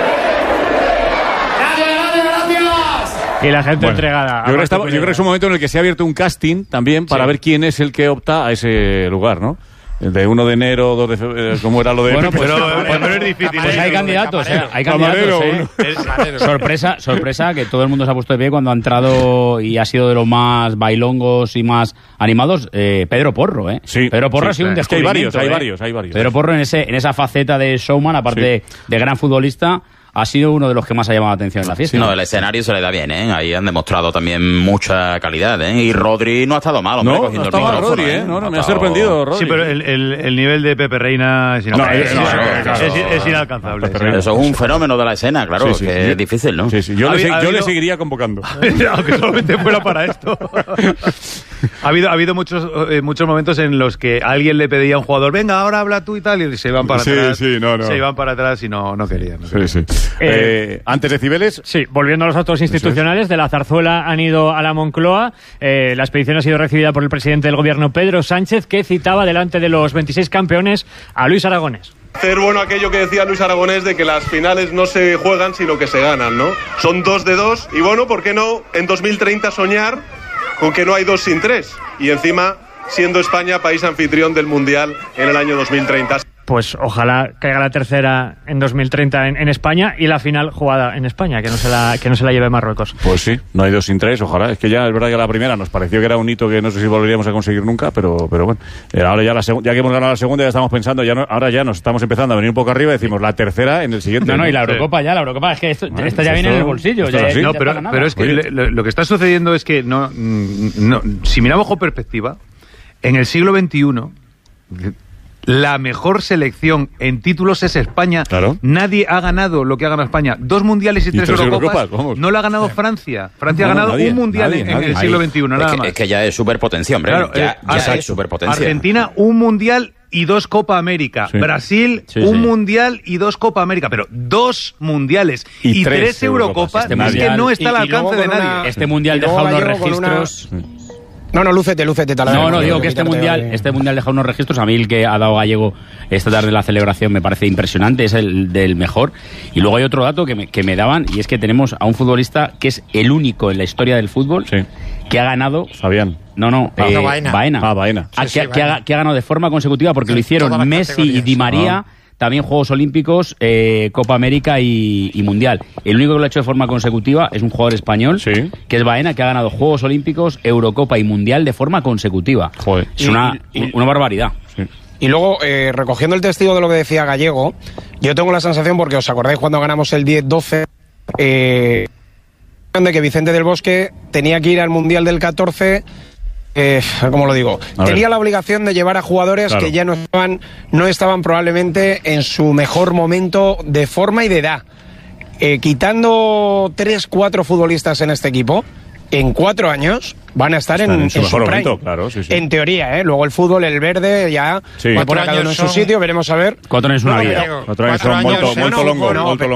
¡Gracias, gracias, gracias! Y la gente Bueno, entregada. Yo creo, que estaba- yo creo que es un momento en el que se ha abierto un casting también para Sí. ver quién es el que opta a ese lugar, ¿no? El de uno de enero, dos de febrero, ¿cómo era lo de...? Bueno, pues, Pero, pues- pero es difícil. pues hay candidatos, ¿eh? Hay Camarero, candidatos, ¿eh? uno. Sorpresa, sorpresa que todo el mundo se ha puesto de pie cuando ha entrado y ha sido de los más bailongos y más animados, eh, Pedro Porro, ¿eh? Sí, Pedro Porro sí, ha sido un es que hay descubrimiento. varios, hay ¿eh? varios, hay varios. Pedro Porro en, ese, en esa faceta de showman, aparte de gran futbolista, ha sido uno de los que más ha llamado la atención en la fiesta. No, el escenario se le da bien, ¿eh? Ahí han demostrado también mucha calidad, ¿eh? Y Rodri no ha estado mal, hombre, No, cogiendo no el estaba micrófono, Rodri, ¿eh? No, no, Ha me ha estado- sorprendido Rodri. Sí, pero el, el, el nivel de Pepe Reina es No, inalcanzable. es- no, es, claro, es- claro. es inalcanzable. Pepe Reina. Eso es un fenómeno de la escena, claro, Sí, sí. que Yo- es difícil, ¿no? Sí, sí. Yo, Ha le, habi- se- ha yo le habido- seguiría convocando. Aunque solamente fuera para esto. ha habido, ha habido muchos, eh, muchos momentos en los que alguien le pedía a un jugador, venga, ahora habla tú y tal, y se iban para Sí, atrás. sí, no, no. Se iban para atrás y no, no querían. no Sí, sí. Eh, antes de Cibeles... Sí, volviendo a los actos institucionales, de la Zarzuela han ido a la Moncloa. Eh, la expedición ha sido recibida por el presidente del gobierno, Pedro Sánchez, que citaba delante de los veintiséis campeones a Luis Aragonés. Hacer bueno aquello que decía Luis Aragonés de que las finales no se juegan sino que se ganan, ¿no? Son dos de dos y bueno, ¿por qué no en dos mil treinta soñar con que no hay dos sin tres? Y encima siendo España país anfitrión del Mundial en el año dos mil treinta. Pues ojalá caiga la tercera en dos mil treinta en, en España y la final jugada en España, que no se la, que no se la lleve Marruecos. Pues sí, no hay dos sin tres, ojalá. Es que ya es verdad que la primera nos pareció que era un hito que no sé si volveríamos a conseguir nunca, pero, pero bueno. Eh, ahora ya la segu- ya que hemos ganado la segunda ya estamos pensando, ya no- ahora ya nos estamos empezando a venir un poco arriba y decimos la tercera en el siguiente. No, no, y la Sí. Eurocopa ya, la Eurocopa, es que esto, Bueno, esto ya pues viene esto- en el bolsillo. esto ya- es así. ya No, está pero, ganada. pero es que Oye. le- lo, lo que está sucediendo es que no, mm, no, si miramos con perspectiva, en el siglo veintiuno la mejor selección en títulos es España. Claro. Nadie ha ganado lo que ha ganado España. Dos mundiales y Y tres tres Eurocopas. Eurocopas, vamos. No lo ha ganado Francia. Francia No, ha ganado nadie, un mundial nadie, en, en nadie. el siglo Ahí. veintiuno, Es nada que, más. es que ya es superpotencia, hombre. Claro, ya eh, ya Ar- es superpotencia. Argentina, un mundial y dos Copa América. Sí. Brasil, Sí, un sí. mundial y dos Copa América. Pero dos mundiales Y y, tres tres, Eurocopas. Eurocopas. Este es que mundial- no está al y- y luego alcance de con nadie. una- Este mundial Y luego deja unos Gallego con una- registros... No, no, lúcete, lúcete. Talavera. No, no, digo que este Quítate, mundial, vale. este mundial deja unos registros. A mí el que ha dado Gallego esta tarde en la celebración me parece impresionante, es el del mejor. Y luego hay otro dato que me, que me daban, y es que tenemos a un futbolista que es el único en la historia del fútbol Sí. que ha ganado. Fabián. No, no, Ah, eh, no, Baena. Baena. Ah, Baena. Ah, Sí, que, sí, que Baena. ha, que ha ganado de forma consecutiva porque lo hicieron todas las Messi y categorías. Di María. Ah. También Juegos Olímpicos, eh, Copa América y, y Mundial. El único que lo ha hecho de forma consecutiva es un jugador español, Sí. que es Baena, que ha ganado Juegos Olímpicos, Eurocopa y Mundial de forma consecutiva. Joder. Es una, una barbaridad. Y luego, eh, recogiendo el testigo de lo que decía Gallego, yo tengo la sensación, porque os acordáis cuando ganamos el diez doce, eh, de que Vicente del Bosque tenía que ir al Mundial del catorce, eh, ¿cómo lo digo? A Tenía ver. la obligación de llevar a jugadores Claro. que ya no estaban, no estaban probablemente en su mejor momento de forma y de edad. Eh, quitando tres, cuatro futbolistas en este equipo, en cuatro años van a estar Están en, en su en mejor prime. momento, claro, sí, sí. En teoría, ¿eh? Luego el fútbol, el verde, ya Sí. va a Cuatro poner a cada uno en años su son- sitio, veremos a ver. Cuatro años una No, vida. pero- Otro año Cuatro son años, molto, no, molto no, longo, no, molto pero- longo, ¿no?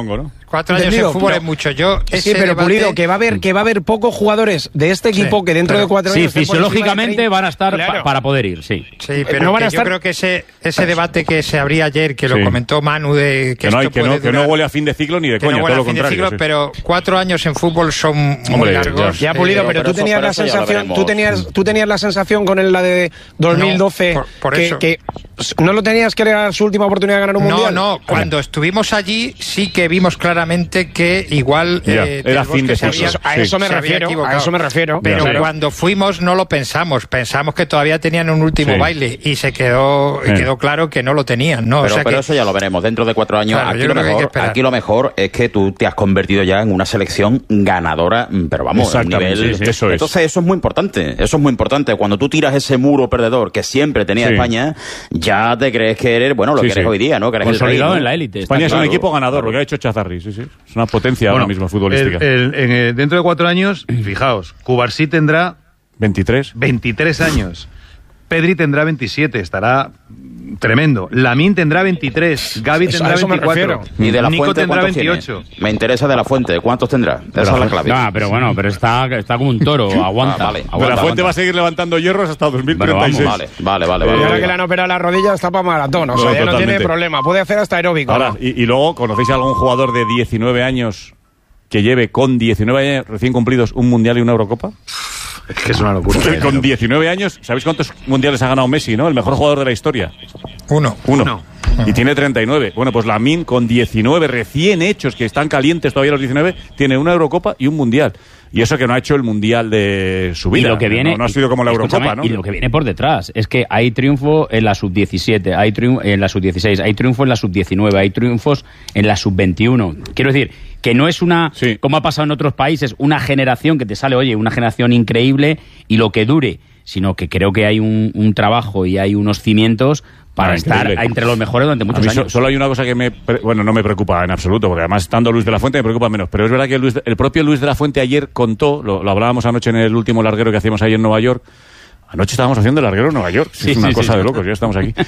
Cuatro años en fútbol es mucho. Yo sí, pero debate... Pulido, que va a haber que va a haber pocos jugadores de este equipo sí, que dentro de cuatro años... Sí, fisiológicamente van a estar claro. pa para poder ir, sí. Sí, pero no van a estar... yo creo que ese, ese debate que se abría ayer, que lo sí. comentó Manu, de que, que, no, esto que, puede no, que durar, no huele a fin de ciclo ni de coña, no todo lo fin contrario. De ciclo, sí. Pero cuatro años en fútbol son Hombre, muy largos. Ya, Pulido, pero, pero tú, eso, tenías la sensación, tú, tenías, tú tenías la sensación con el, la de dos mil doce no, por, por que, eso. que no lo tenías que era su última oportunidad de ganar un no, mundial. No, no, cuando estuvimos allí sí que vimos claramente que igual ya, eh, era fin de ciclo. A eso me refiero, a eso me refiero. Pero claro. cuando fuimos no lo pensamos, pensamos que todavía tenían un último sí. baile y se quedó sí. quedó claro que no lo tenían, ¿no? Pero, o sea pero que... eso ya lo veremos dentro de cuatro años. Claro, aquí, lo mejor, aquí lo mejor es que tú te has convertido ya en una selección ganadora, pero vamos, a un nivel... Sí, sí, eso Entonces es. eso es muy importante, eso es muy importante. Cuando tú tiras ese muro perdedor que siempre tenía sí. España, ya te crees que eres, bueno, lo sí, que eres sí. hoy día, ¿no? Que eres consolidado el rey, ¿no? en la élite. España es claro, un equipo ganador, claro. lo que ha hecho Chazarri, sí, sí. Es una potencia bueno, ahora mismo futbolística. El, el, en, eh, dentro de cuatro años, fijaos, Cubarsí tendrá veintitrés. veintitrés años. Pedri tendrá veintisiete, estará tremendo. Lamín tendrá veintitrés, Gavi tendrá veinticuatro, y de la Nico Fuente, tendrá veintiocho. Tiene? Me interesa de la Fuente, ¿cuántos tendrá? Esa es la clave. No, pero bueno, pero está, está como un toro, aguanta. Ah, vale. aguanta de la Fuente aguanta. va a seguir levantando hierros hasta dos mil treinta y seis. Vale, vale, vale. Y vale, ahora vale. que le han operado la rodilla está para maratón, o sea, no, ya totalmente. no tiene problema, puede hacer hasta aeróbico. Ahora, ¿no? y, y luego, ¿conocéis a algún jugador de diecinueve años que lleve con diecinueve años recién cumplidos un Mundial y una Eurocopa? Es que es una locura. Con diecinueve años, ¿sabéis cuántos mundiales ha ganado Messi, no? El mejor jugador de la historia. Uno. Uno. Uno. Y tiene treinta y nueve. Bueno, pues Lamine con diecinueve recién hechos, que están calientes todavía los diecinueve, tiene una Eurocopa y un Mundial. Y eso que no ha hecho el Mundial de su vida. Y lo que viene, no, no ha sido como la Eurocopa, ¿no? Y lo que viene por detrás es que hay triunfo en la sub diecisiete, hay triunfo en la sub dieciséis, hay triunfo en la sub diecinueve, hay triunfos en la sub veintiuno. Quiero decir, que no es una, sí. como ha pasado en otros países, una generación que te sale, oye, una generación increíble y lo que dure, sino que creo que hay un, un trabajo y hay unos cimientos para ah, estar increíble. Entre los mejores durante muchos años. So, solo hay una cosa que me, bueno, no me preocupa en absoluto, porque además estando Luis de la Fuente me preocupa menos, pero es verdad que Luis, el propio Luis de la Fuente ayer contó, lo, lo hablábamos anoche en el último larguero que hacíamos ayer en Nueva York. Anoche estábamos haciendo el larguero en Nueva York, sí, es una sí, cosa sí. de locos, ya estamos aquí.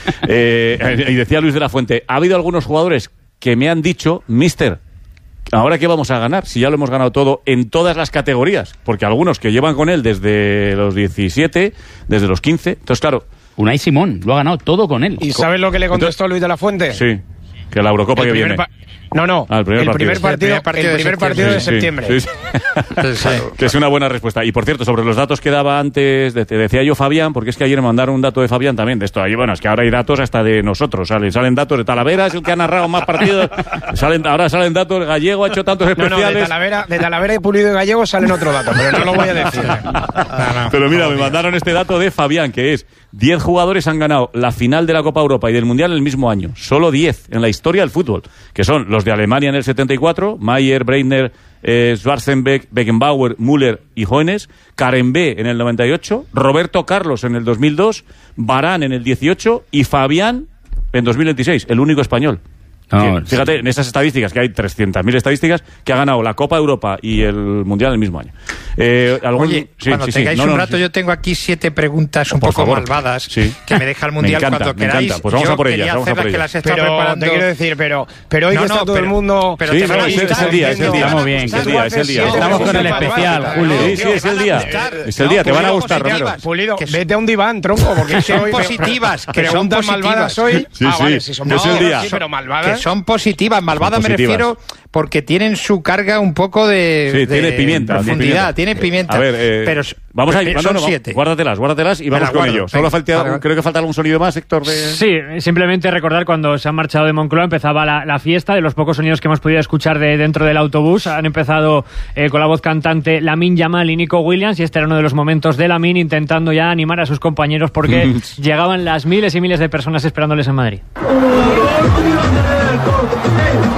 eh, y decía Luis de la Fuente, ha habido algunos jugadores que me han dicho, mister, ¿ahora qué vamos a ganar? Si ya lo hemos ganado todo en todas las categorías. Porque algunos que llevan con él desde los diecisiete, desde los quince. Entonces, claro. Unai Simón lo ha ganado todo con él. ¿Y sabes lo que le contestó Entonces, Luis de la Fuente? Sí, que la Eurocopa el que viene. No, no, ah, el primer el partido, primer partido, el primer partido, el primer partido de septiembre. Sí, sí, sí. sí, que es una buena respuesta. Y por cierto, sobre los datos que daba antes, te decía yo Fabián, porque es que ayer me mandaron un dato de Fabián también, de esto. Ahí, bueno, es que ahora hay datos hasta de nosotros, salen, salen datos de Talavera, es el que ha narrado más partidos, salen, ahora salen datos, Gallego ha hecho tantos especiales. No, no, de Talavera, de Talavera y Pulido y Gallego salen otro dato, pero no lo voy a decir. No, no, pero mira, me mandaron este dato de Fabián, que es diez jugadores han ganado la final de la Copa Europa y del Mundial el mismo año. Solo diez en la historia del fútbol, que son los de Alemania en el setenta y cuatro, Mayer, Breitner, eh, Schwarzenbeck, Beckenbauer, Müller y Hoeneß, Karembé en el noventa y ocho, Roberto Carlos en el dos mil dos, Varane en el dieciocho y Fabián en dos mil veintiséis, el único español. No, fíjate, sí. En esas estadísticas, que hay trescientas mil estadísticas, que ha ganado la Copa Europa y el Mundial el mismo año. Eh, ¿algún... Oye, sí, cuando sí, tengáis sí. No, un no, rato, sí. yo tengo aquí siete preguntas un Por poco favor. malvadas sí. que me deja el Mundial me encanta, cuando me queráis. Encanta. Pues vamos yo a por ellas, quería vamos a por hacerlas, ellas. que las está pero preparando. te quiero decir, pero, pero hoy no, que está no, todo pero, el mundo... Pero sí, te no, es, el, es el día, es el día. Estamos bien, es el día, es el día. Estamos con el especial, Julio. Sí, sí, es el día. Es el día, te van a gustar, Romero. Pulido, vete a un diván, tronco, porque son positivas, que son malvadas hoy. Sí, ah, sí, vale, si son es el día. pero malvadas. Que son positivas, malvadas me refiero porque tienen su carga un poco de, sí, de tiene pimienta, profundidad, tiene pimienta. A ver, eh, pero vamos a ir, no, son no, siete. Guárdatelas, guárdatelas y vamos con guardo, ello. Solo venga, falta, vale, creo que falta algún sonido más, Héctor. De... Sí, simplemente recordar cuando se han marchado de Moncloa empezaba la, la fiesta, de los pocos sonidos que hemos podido escuchar de dentro del autobús. Han empezado eh, con la voz cantante Lamine Yamal y Nico Williams, y este era uno de los momentos de Lamine intentando ya animar a sus compañeros porque llegaban las miles y miles de personas esperándoles en Madrid.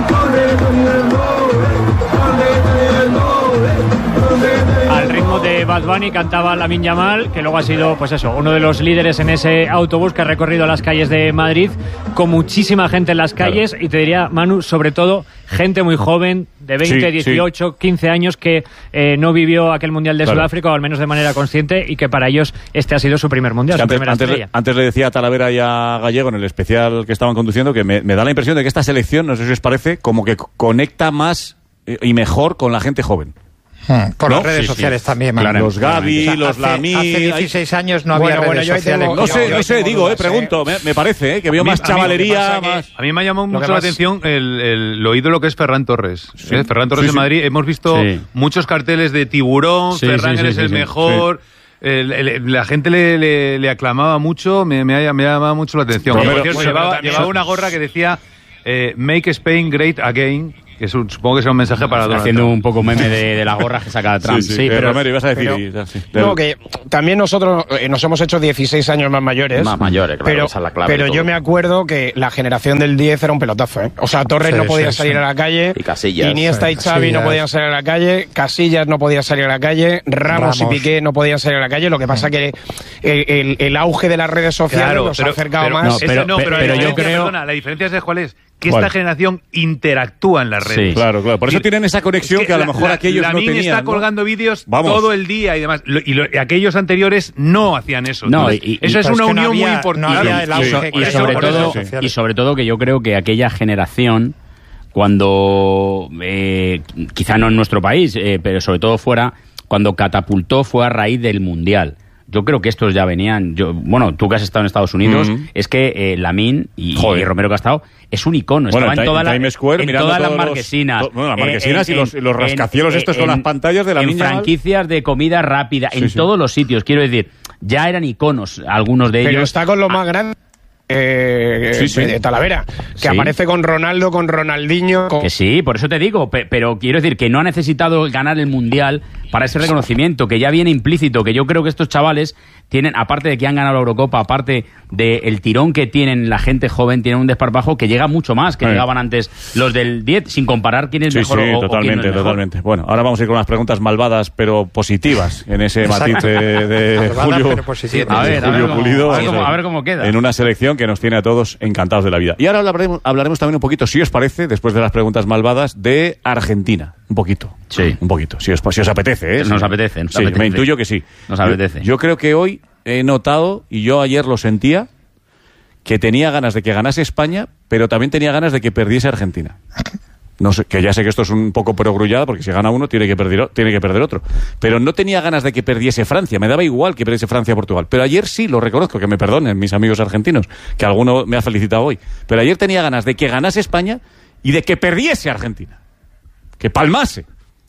Al ritmo de Bad Bad Bunny, cantaba Lamine Yamal, que luego ha sido, pues eso, uno de los líderes en ese autobús que ha recorrido las calles de Madrid, con muchísima gente en las calles, claro. Y te diría, Manu, sobre todo, gente muy joven, de veinte, sí, dieciocho, sí. quince años, que eh, no vivió aquel Mundial de claro. Sudáfrica, o al menos de manera consciente, y que para ellos este ha sido su primer Mundial, sí, su antes, primera antes, estrella. Antes le decía a Talavera y a Gallego en el especial que estaban conduciendo que me, me da la impresión de que esta selección, no sé si os parece, como que conecta más y mejor con la gente joven. Hmm, por ¿no? las redes sí, sociales sí. también, Manu. Los Gavi, o sea, los Lamine. Hace dieciséis años no había bueno, redes bueno, sociales. Tengo, no sé, yo, no sé, digo, dudas, eh, pregunto, me, me parece, eh, que veo a mí, más chavalería. A mí, más... a mí me ha llamado mucho más... la atención el, el, lo ídolo que es Ferran Torres. Sí. ¿eh? Ferran Torres sí, en sí. Madrid. Hemos visto sí. muchos carteles de tiburón, sí, Ferran sí, eres sí, el sí, mejor. Sí. El, el, la gente le, le, le aclamaba mucho, me, me, ha, me ha llamado mucho la atención. Pero, Por pero, cierto, bueno, llevaba, también... llevaba una gorra que decía eh, Make Spain Great Again. Que es un, supongo que sea un mensaje para Donald haciendo Trump. un poco meme de, de la gorra que saca Trump. Sí, sí, sí, eh, pero Romero, ibas a decir. pero, y, sí, no, que también nosotros eh, nos hemos hecho dieciséis años más mayores. Más mayores, claro, pero, esa es la clave. Pero yo me acuerdo que la generación del diez era un pelotazo, ¿eh? O sea, Torres sí, no podía sí, salir sí. a la calle. Y Casillas. Iniesta sí, y Xavi Casillas. no podían salir a la calle. Casillas no podía salir a la calle. Ramos, Ramos. y Piqué no podían salir a la calle. Lo que pasa que el, el, el auge de las redes sociales Claro, nos pero, ha acercado pero, más. No, pero, no, pero, pero la yo creo... Perdona, la diferencia es cuál es. Que ¿Cuál? esta generación interactúa en las redes. Sí, claro, claro. Por eso y, tienen esa conexión es que, que a lo la, mejor la, aquellos la no tenían. tenían. está colgando ¿no? vídeos Vamos. todo el día y demás. Lo, y, lo, y aquellos anteriores no hacían eso. No, Entonces, y, y, eso es pero una es que no unión había, muy importante. no había el auge y, so, que y, hay sobre ahora. todo, Sí. y sobre todo que yo creo que aquella generación, cuando eh, quizá no en nuestro país, eh, pero sobre todo fuera, cuando catapultó fue a raíz del Mundial. Yo creo que estos ya venían. Yo, bueno, tú que has estado en Estados Unidos, Mm-hmm. es que eh, Lamine y, y Romero que ha estado es un icono. Bueno, Estaba en, en, toda en la, Times Square, en mirando todas las todos los- marquesinas. to- bueno, las marquesinas Eh, y los, en- los rascacielos en- estos con en- las pantallas de la En niña. franquicias de comida rápida, Sí, en sí. todos los sitios. Quiero decir, ya eran iconos algunos de Pero ellos. está con lo más grande. Eh, Sí, sí. de Talavera, que Sí. aparece con Ronaldo, con Ronaldinho, con... Que sí, por eso te digo, pe- pero quiero decir que no ha necesitado ganar el Mundial para ese reconocimiento, que ya viene implícito, que yo creo que estos chavales tienen, aparte de que han ganado la Eurocopa, aparte del tirón que tienen la gente joven, tienen un desparpajo que llega mucho más que Sí. llegaban antes los del diez, sin comparar quién es Sí, mejor sí, o, o quién totalmente, no es mejor. totalmente. Bueno, ahora vamos a ir con unas preguntas malvadas, pero positivas, en ese matiz de, de Malvadas, Julio, pero positivas. de A ver, a Julio ver cómo- Pulido, a ver cómo- a ver cómo queda. en una selección que nos tiene a todos encantados de la vida. Y ahora hablaremos, hablaremos también un poquito, si os parece, después de las preguntas malvadas, de Argentina. Un poquito. Sí. Un poquito, si os, si os apetece. ¿eh? Nos Sí. apetece, nos Sí, apetece. me intuyo que sí. Nos Yo- apetece. Yo, creo que hoy he notado, y yo ayer lo sentía, que tenía ganas de que ganase España, pero también tenía ganas de que perdiese Argentina. No sé, que ya sé que esto es un poco perogrullada, porque si gana uno tiene que, perder, tiene que perder otro. Pero no tenía ganas de que perdiese Francia. Me daba igual que perdiese Francia a Portugal. Pero ayer sí, lo reconozco, que me perdonen mis amigos argentinos, que alguno me ha felicitado hoy. Pero ayer tenía ganas de que ganase España y de que perdiese Argentina. Que palmase.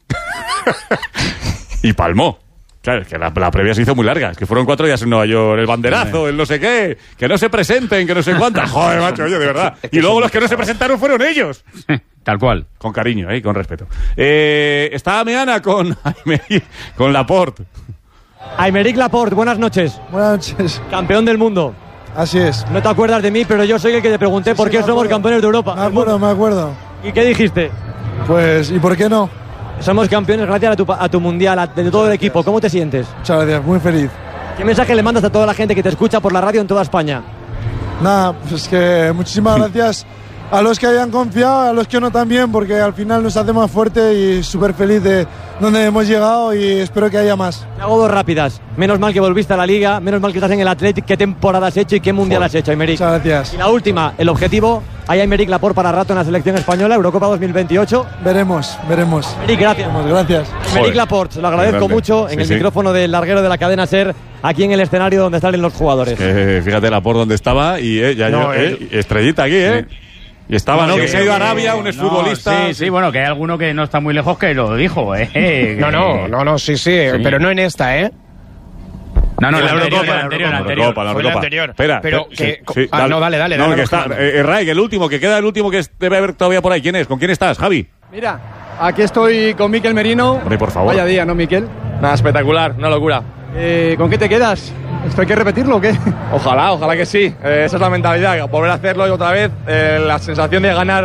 Y palmó. Claro, es que la, la previa se hizo muy larga. Es que fueron cuatro días en Nueva York. El banderazo, el no sé qué. Que no se presenten, que no sé cuántas. Joder, macho, oye, de verdad. Y luego los que no se presentaron fueron ellos. Tal cual. Con cariño, ¿eh? Con respeto. Eh, está Meana con, con Laporte. Aymeric Laporte, buenas noches. Buenas noches. Campeón del mundo. Así es. No te acuerdas de mí, pero yo soy el que te pregunté Sí, por sí, qué me somos acuerdo. campeones de Europa. Me acuerdo, me acuerdo. ¿Y qué dijiste? Pues, ¿y por qué no? Somos campeones gracias a tu, a tu mundial, a, de todo el equipo. ¿Cómo te sientes? Muchas gracias, muy feliz. ¿Qué mensaje le mandas a toda la gente que te escucha por la radio en toda España? Nada, pues que muchísimas gracias a los que hayan confiado, a los que no también, porque al final nos hace más fuerte y súper feliz de donde hemos llegado y espero que haya más. Te hago dos rápidas. Menos mal que volviste a la Liga, menos mal que estás en el Athletic. ¿Qué temporada has hecho y qué mundial has hecho, Aymeric? Muchas gracias. Y la última, el objetivo. ¿Hay Aymeric Laporte para rato en la selección española, Eurocopa dos mil veintiocho? Veremos, veremos. Aymeric, gracias. Gracias. Aymeric Laporte, lo agradezco grande. mucho en Sí, el sí. micrófono del larguero de la cadena SER, aquí en el escenario donde salen los jugadores. Que fíjate Laporte donde estaba y eh, ya No, yo, eh, estrellita aquí, ¿eh? Y estaba, ¿no? Sí, Que se ha ido a sí, Arabia, un no, exfutbolista. sí, sí, bueno, que hay alguno que no está muy lejos que lo dijo, ¿eh? No, no, no, no, sí, sí, pero no en esta, ¿eh? No, no, En la la anterior, Eurocopa, la anterior, la La anterior. Eurocopa, la Fue la Eurocopa. anterior. Espera, Pero espera, que- sí, sí, ah, no, dale, dale, No, dale, que dale, está, dale. eh, Ray, que el último, que queda el último que debe haber todavía por ahí. ¿Quién es? ¿Con quién estás, Javi? Mira, aquí estoy con Miquel Merino. Hombre, por favor. Vaya día, ¿no, Miquel? Nada, espectacular, una locura. Eh, ¿Con qué te quedas? ¿Esto hay que repetirlo o qué? Ojalá, ojalá que sí. Eh, esa es la mentalidad, volver a hacerlo y otra vez. Eh, la sensación de ganar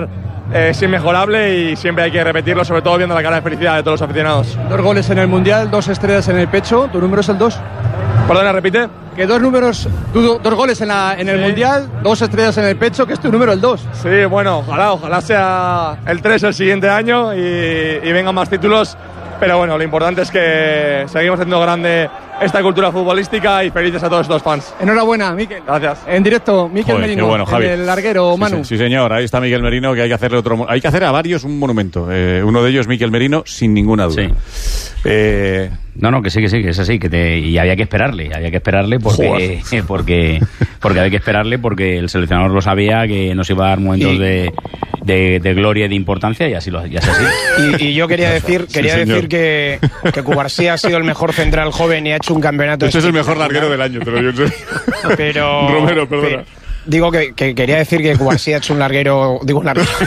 eh, es inmejorable y siempre hay que repetirlo, sobre todo viendo la cara de felicidad de todos los aficionados. Dos goles en el Mundial, dos estrellas en el pecho, tu número es el dos. Perdona, repite. Que dos números, du, dos goles en, la, en el sí. Mundial, dos estrellas en el pecho, que es tu número el dos. Sí, bueno, ojalá, ojalá sea el tres el siguiente año y, y vengan más títulos. Pero bueno, lo importante es que seguimos haciendo grande esta cultura futbolística y felices a todos estos fans. Enhorabuena, Miquel. Gracias. En directo, Miquel Joder, Merino, bueno, Javi. el larguero Manu. Sí, sí, señor, ahí está Miquel Merino, que hay que hacerle otro, hay que hacer a varios un monumento. Eh, uno de ellos, Miquel Merino, sin ninguna duda. Sí. Eh, no, no, que sí, que sí, que es así, que te, y había que esperarle, había que esperarle porque, porque, porque había que esperarle porque el seleccionador lo sabía que nos iba a dar momentos y... de, de, de gloria y de importancia y así lo, y así. Y, y yo quería decir, quería sí, decir que, que Cubarsí ha sido el mejor central joven y ha hecho un campeonato. Este es el mejor larguero del año, te lo digo. Pero Romero, perdona. Pero, digo que, que quería decir que Cubarsí ha hecho un larguero, digo un larguero.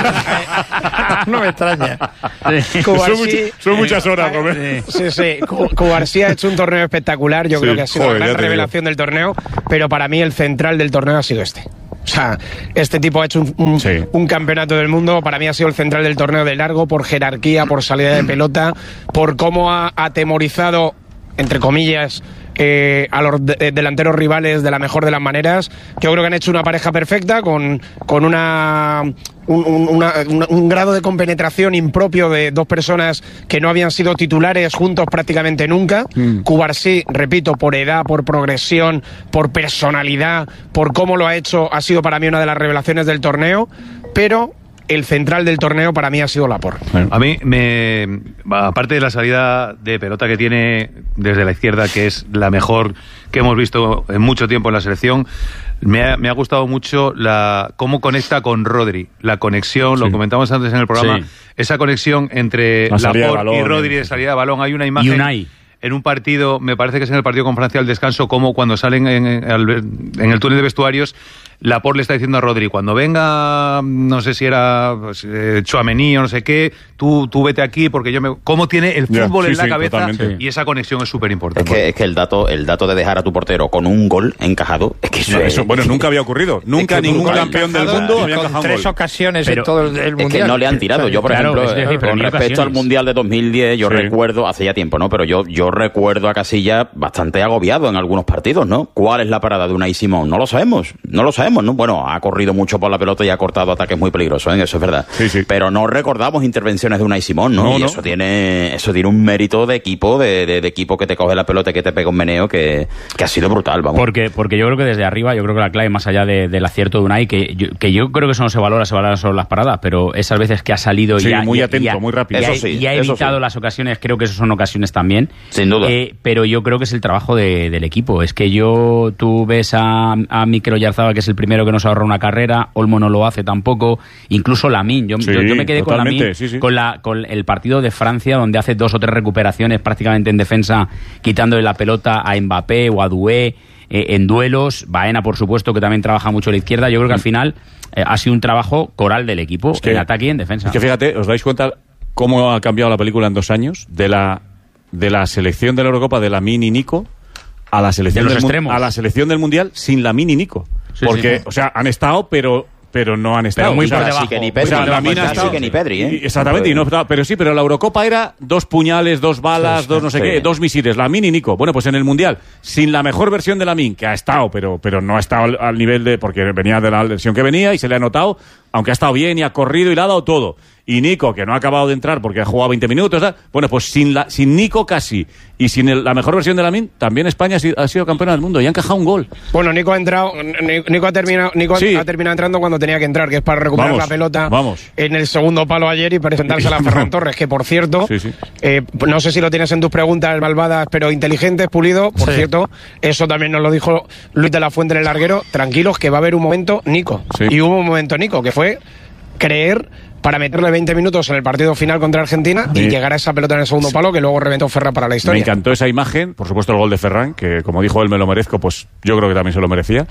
No me extraña. Cubarsí, son, much, son muchas horas, Romero. Sí, sí. Cubarsí ha hecho un torneo espectacular. Yo sí, creo que ha sido joder, la gran revelación digo. del torneo. Pero para mí el central del torneo ha sido este. O sea, este tipo ha hecho un, un, sí. un campeonato del mundo. Para mí ha sido el central del torneo de largo, por jerarquía, por salida de pelota, por cómo ha atemorizado, entre comillas, eh, a los de, delanteros rivales de la mejor de las maneras. Yo creo que han hecho una pareja perfecta con, con una, un, un, una, un, un grado de compenetración impropio de dos personas que no habían sido titulares juntos prácticamente nunca. Mm. Cubarsí, repito, por edad, por progresión, por personalidad, por cómo lo ha hecho, ha sido para mí una de las revelaciones del torneo, pero el central del torneo para mí ha sido Laporte. A mí, me, aparte de la salida de pelota que tiene desde la izquierda, que es la mejor que hemos visto en mucho tiempo en la selección, me ha, me ha gustado mucho la cómo conecta con Rodri, la conexión, sí. Lo comentamos antes en el programa, sí. Esa conexión entre Laporte y Rodri de salida de balón. Hay una imagen... Unai. En un partido, me parece que es en el partido con Francia al descanso, como cuando salen en, en, en el túnel de vestuarios, Laporte le está diciendo a Rodri, cuando venga, no sé si era pues, eh, Tchouaméni o no sé qué, tú, tú vete aquí porque yo me... Cómo tiene el fútbol yeah, sí, en la sí, cabeza totalmente. Y esa conexión es súper importante. Es que, es que el dato el dato de dejar a tu portero con un gol encajado, es que eso, no, es, eso bueno, nunca había ocurrido. Nunca es que ningún campeón del mundo había encajado un tres gol. ocasiones pero en todo el, el Mundial. Es que no le han tirado. Yo, por claro, ejemplo, es decir, con respecto ocasiones. al Mundial de dos mil diez, yo sí. recuerdo, hace ya tiempo, ¿no? Pero yo, yo recuerdo a Casillas bastante agobiado en algunos partidos, ¿no? ¿Cuál es la parada de Unai Simón? No lo sabemos. No lo sabemos, ¿no? Bueno, ha corrido mucho por la pelota y ha cortado ataques muy peligrosos, ¿eh? Eso es verdad. Sí, sí. Pero no recordamos intervenciones de Unai Simón, ¿no? no y no. eso tiene eso tiene un mérito de equipo, de, de, de equipo que te coge la pelota y que te pega un meneo que, que ha sido brutal, vamos. Porque, porque yo creo que desde arriba, yo creo que la clave, más allá de, del acierto de Unai, que yo, que yo creo que eso no se valora, se valora solo las paradas, pero esas veces que ha salido sí, y ha, muy y, atento, y ha, muy rápido. Y ha, eso sí, y ha eso evitado sí. las ocasiones, creo que eso son ocasiones también. Sin duda. Eh, pero yo creo que es el trabajo de, del equipo. Es que yo, tú ves a, a Mikel Oyarzabal, que es el primero que nos ahorra una carrera, Olmo no lo hace tampoco, incluso Lamine. Yo, sí, yo, yo me quedé con Lamine, sí, sí. con, la, con el partido de Francia, donde hace dos o tres recuperaciones prácticamente en defensa, quitándole la pelota a Mbappé o a Doué, eh, en duelos. Baena, por supuesto, que también trabaja mucho a la izquierda. Yo creo que al final eh, ha sido un trabajo coral del equipo, es que, en ataque y en defensa. Es que fíjate, ¿os dais cuenta cómo ha cambiado la película en dos años? De la, de la selección de la Eurocopa de Lamine y Nico a la selección, de del, a la selección del Mundial sin Lamine y Nico. Sí, porque, sí. o sea, han estado, pero... pero no han estado. Pero muy o sea, por debajo. Que ni Pedri, o sea, la mina estado, que ni Pedri, ¿eh? Exactamente, y no, pero sí, pero la Eurocopa era dos puñales, dos balas, sí, dos no sé sí. qué, dos misiles, Lamine y Nico. Bueno, pues en el Mundial, sin la mejor versión de Lamine, que ha estado, pero, pero no ha estado al, al nivel de, porque venía de la versión que venía y se le ha notado, aunque ha estado bien y ha corrido y le ha dado todo. Y Nico, que no ha acabado de entrar porque ha jugado veinte minutos, ¿sabes? Bueno, pues sin, la, sin Nico casi y sin el, la mejor versión de Lamine, también España ha sido, ha sido campeona del mundo y ha encajado un gol. Bueno, Nico ha entrado, Nico ha terminado, Nico sí. ha terminado entrando cuando tenía que entrar, que es para recuperar vamos, la pelota vamos. en el segundo palo ayer y presentársela a Ferran Torres, que por cierto, sí, sí. Eh, no sé si lo tienes en tus preguntas malvadas, pero inteligentes, Pulido, por sí. cierto, eso también nos lo dijo Luis de la Fuente en el larguero, tranquilos que va a haber un momento Nico. Sí. Y hubo un momento Nico, que fue creer para meterle veinte minutos en el partido final contra Argentina sí. y llegar a esa pelota en el segundo palo que luego reventó Ferran para la historia. Me encantó esa imagen, por supuesto el gol de Ferran, que como dijo él me lo merezco, pues yo creo que también se lo merecía,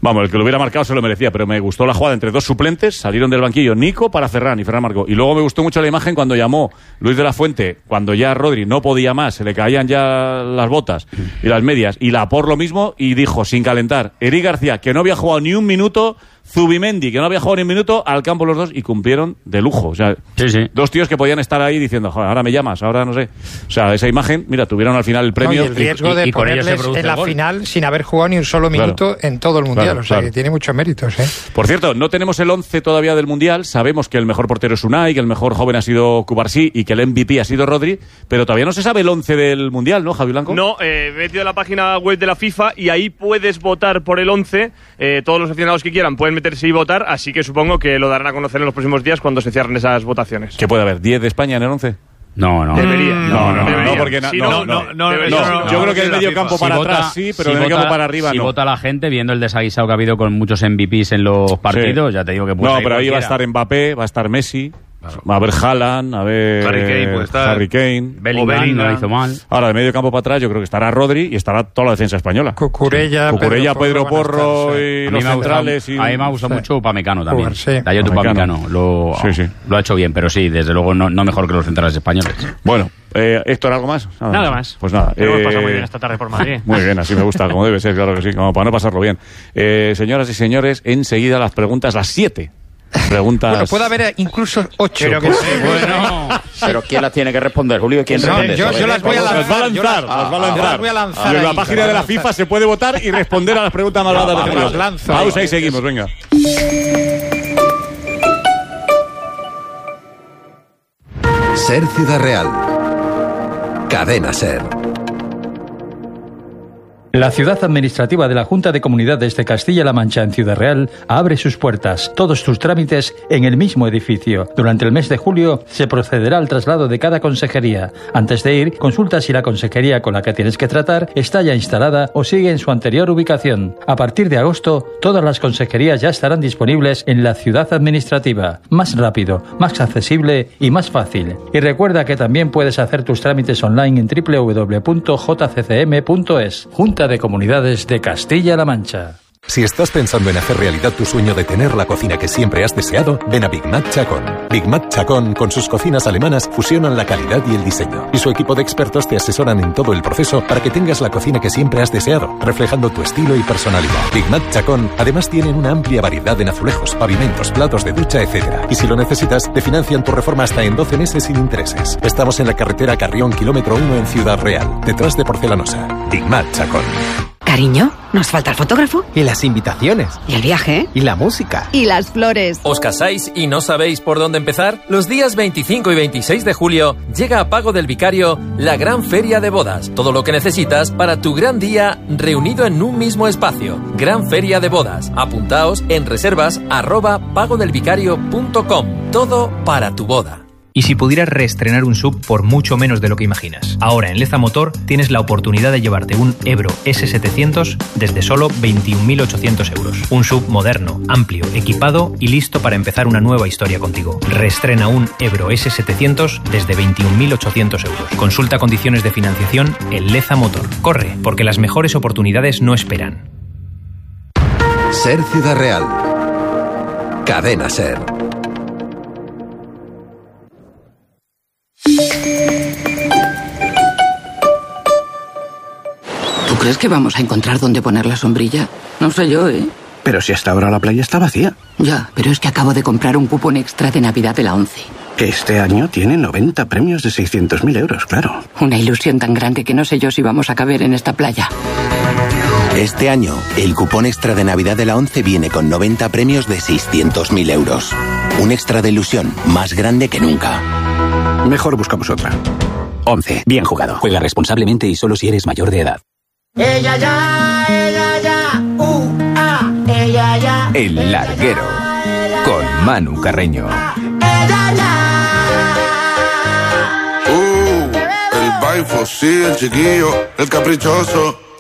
Vamos, el que lo hubiera marcado se lo merecía, pero me gustó la jugada entre dos suplentes, salieron del banquillo Nico para Ferran y Ferran marcó. Y luego me gustó mucho la imagen cuando llamó Luis de la Fuente, cuando ya Rodri no podía más, se le caían ya las botas y las medias, y la por lo mismo, y dijo, sin calentar, Eric García, que no había jugado ni un minuto, Zubimendi, que no había jugado ni un minuto, al campo los dos, y cumplieron de lujo. O sea, sí, sí. dos tíos que podían estar ahí diciendo, joder, ahora me llamas, ahora no sé. O sea, esa imagen, mira, tuvieron al final el premio. No, y el riesgo de y, y ponerles en la final sin haber jugado ni un solo minuto claro. en todo el Mundial. Claro, o sea, claro. que tiene muchos méritos, ¿eh? Por cierto, no tenemos el once todavía del Mundial. Sabemos que el mejor portero es Unai, que el mejor joven ha sido Cubarsí y que el M V P ha sido Rodri, pero todavía no se sabe el once del Mundial, ¿no, Javi Blanco? No, eh, vete a la página web de la FIFA y ahí puedes votar por el once. Eh, todos los aficionados que quieran pueden meterse y votar, así que supongo que lo darán a conocer en los próximos días cuando se cierren esas votaciones. ¿Qué puede haber? ¿diez de España en el once? No, no. Debería. No, no, debería. no, porque sí, no, no, no, no, no, no, no, no. Yo creo que el medio campo para si atrás vota, sí, pero si el medio vota, campo para arriba si no. Si vota la gente, viendo el desaguisado que ha habido con muchos M V Ps en los partidos, sí. ya te digo que puede. No, pero ahí va a estar Mbappé, va a estar Messi. Claro. Va a haber Haaland, a ver Harry Kane, puede estar. Harry Kane, Bellingham, no lo hizo mal. Ahora de medio campo para atrás yo creo que estará Rodri y estará toda la defensa española. Cucurella, Cucurella, Pedro, Pedro Porro, Porro estar, y sí. los centrales. A mí me ha gustado sí. mucho Upamecano también. Uber, sí. Dayot Upamecano lo, sí, sí. lo ha hecho bien, pero sí, desde luego no, no mejor que los centrales españoles. Bueno, eh, Héctor, ¿algo más? Nada, nada más. Pues nada. Pero eh, pasa muy bien esta tarde por Madrid. Muy bien, así me gusta, como debe ser, claro que sí, como para no pasarlo bien. Eh, señoras y señores, enseguida las preguntas, las siete. Preguntas. Bueno, puede haber incluso ocho. Pero, que sí, bueno. Pero ¿quién las tiene que responder, Julio? ¿Quién no, responde? Yo, yo las voy a lanzar. Las va a lanzar. Las va a lanzar. Las voy a lanzar y en la ahí, página de la FIFA se puede votar y responder a las preguntas más largas de Julio. Pausa y seguimos, venga. Ser Ciudad Real. Cadena Ser. La ciudad administrativa de la Junta de Comunidades de Castilla-La Mancha en Ciudad Real abre sus puertas, todos tus trámites en el mismo edificio. Durante el mes de julio se procederá al traslado de cada consejería. Antes de ir, consulta si la consejería con la que tienes que tratar está ya instalada o sigue en su anterior ubicación. A partir de agosto, todas las consejerías ya estarán disponibles en la ciudad administrativa. Más rápido, más accesible y más fácil. Y recuerda que también puedes hacer tus trámites online en doble u doble u doble u punto j c c m punto es. Junta de Comunidades de Castilla-La Mancha. Si estás pensando en hacer realidad tu sueño de tener la cocina que siempre has deseado, ven a Big Mac Chacón. Big Mac Chacón, con sus cocinas alemanas, fusionan la calidad y el diseño. Y su equipo de expertos te asesoran en todo el proceso para que tengas la cocina que siempre has deseado, reflejando tu estilo y personalidad. Big Mac Chacón, además tienen una amplia variedad en azulejos, pavimentos, platos de ducha, etcétera. Y si lo necesitas, te financian tu reforma hasta en doce meses sin intereses. Estamos en la carretera Carrión, kilómetro uno en Ciudad Real, detrás de Porcelanosa. Big Mac Chacón. Cariño, nos falta el fotógrafo. Y las invitaciones. Y el viaje. Y la música. Y las flores. ¿Os casáis y no sabéis por dónde empezar? Los días veinticinco y veintiséis de julio llega a Pago del Vicario la gran feria de bodas. Todo lo que necesitas para tu gran día reunido en un mismo espacio. Gran feria de bodas. Apuntaos en reservas arroba pagodelvicario punto com. Todo para tu boda. Y si pudieras reestrenar un sub por mucho menos de lo que imaginas. Ahora en Leza Motor tienes la oportunidad de llevarte un Ebro ese setecientos desde solo veintiún mil ochocientos euros. Un sub moderno, amplio, equipado y listo para empezar una nueva historia contigo. Reestrena un Ebro ese setecientos desde veintiún mil ochocientos euros. Consulta condiciones de financiación en Leza Motor. Corre, porque las mejores oportunidades no esperan. Ser Ciudad Real. Cadena Ser. ¿Tú crees que vamos a encontrar dónde poner la sombrilla? No sé yo, ¿eh? Pero si hasta ahora la playa está vacía. Ya, pero es que acabo de comprar un cupón extra de Navidad de la ONCE. Que este año tiene noventa premios de seiscientos mil euros, claro. Una ilusión tan grande que no sé yo si vamos a caber en esta playa. Este año, el cupón extra de Navidad de la ONCE viene con noventa premios de seiscientos mil euros. Un extra de ilusión más grande que nunca. Mejor buscamos otra. ONCE. Bien jugado. Juega responsablemente y solo si eres mayor de edad. Ella ya, ella ya, uh, ah, ella ya. El Larguero. Con Manu Carreño. Ella ya. Uh, el baifo, sí, el chiquillo, el caprichoso.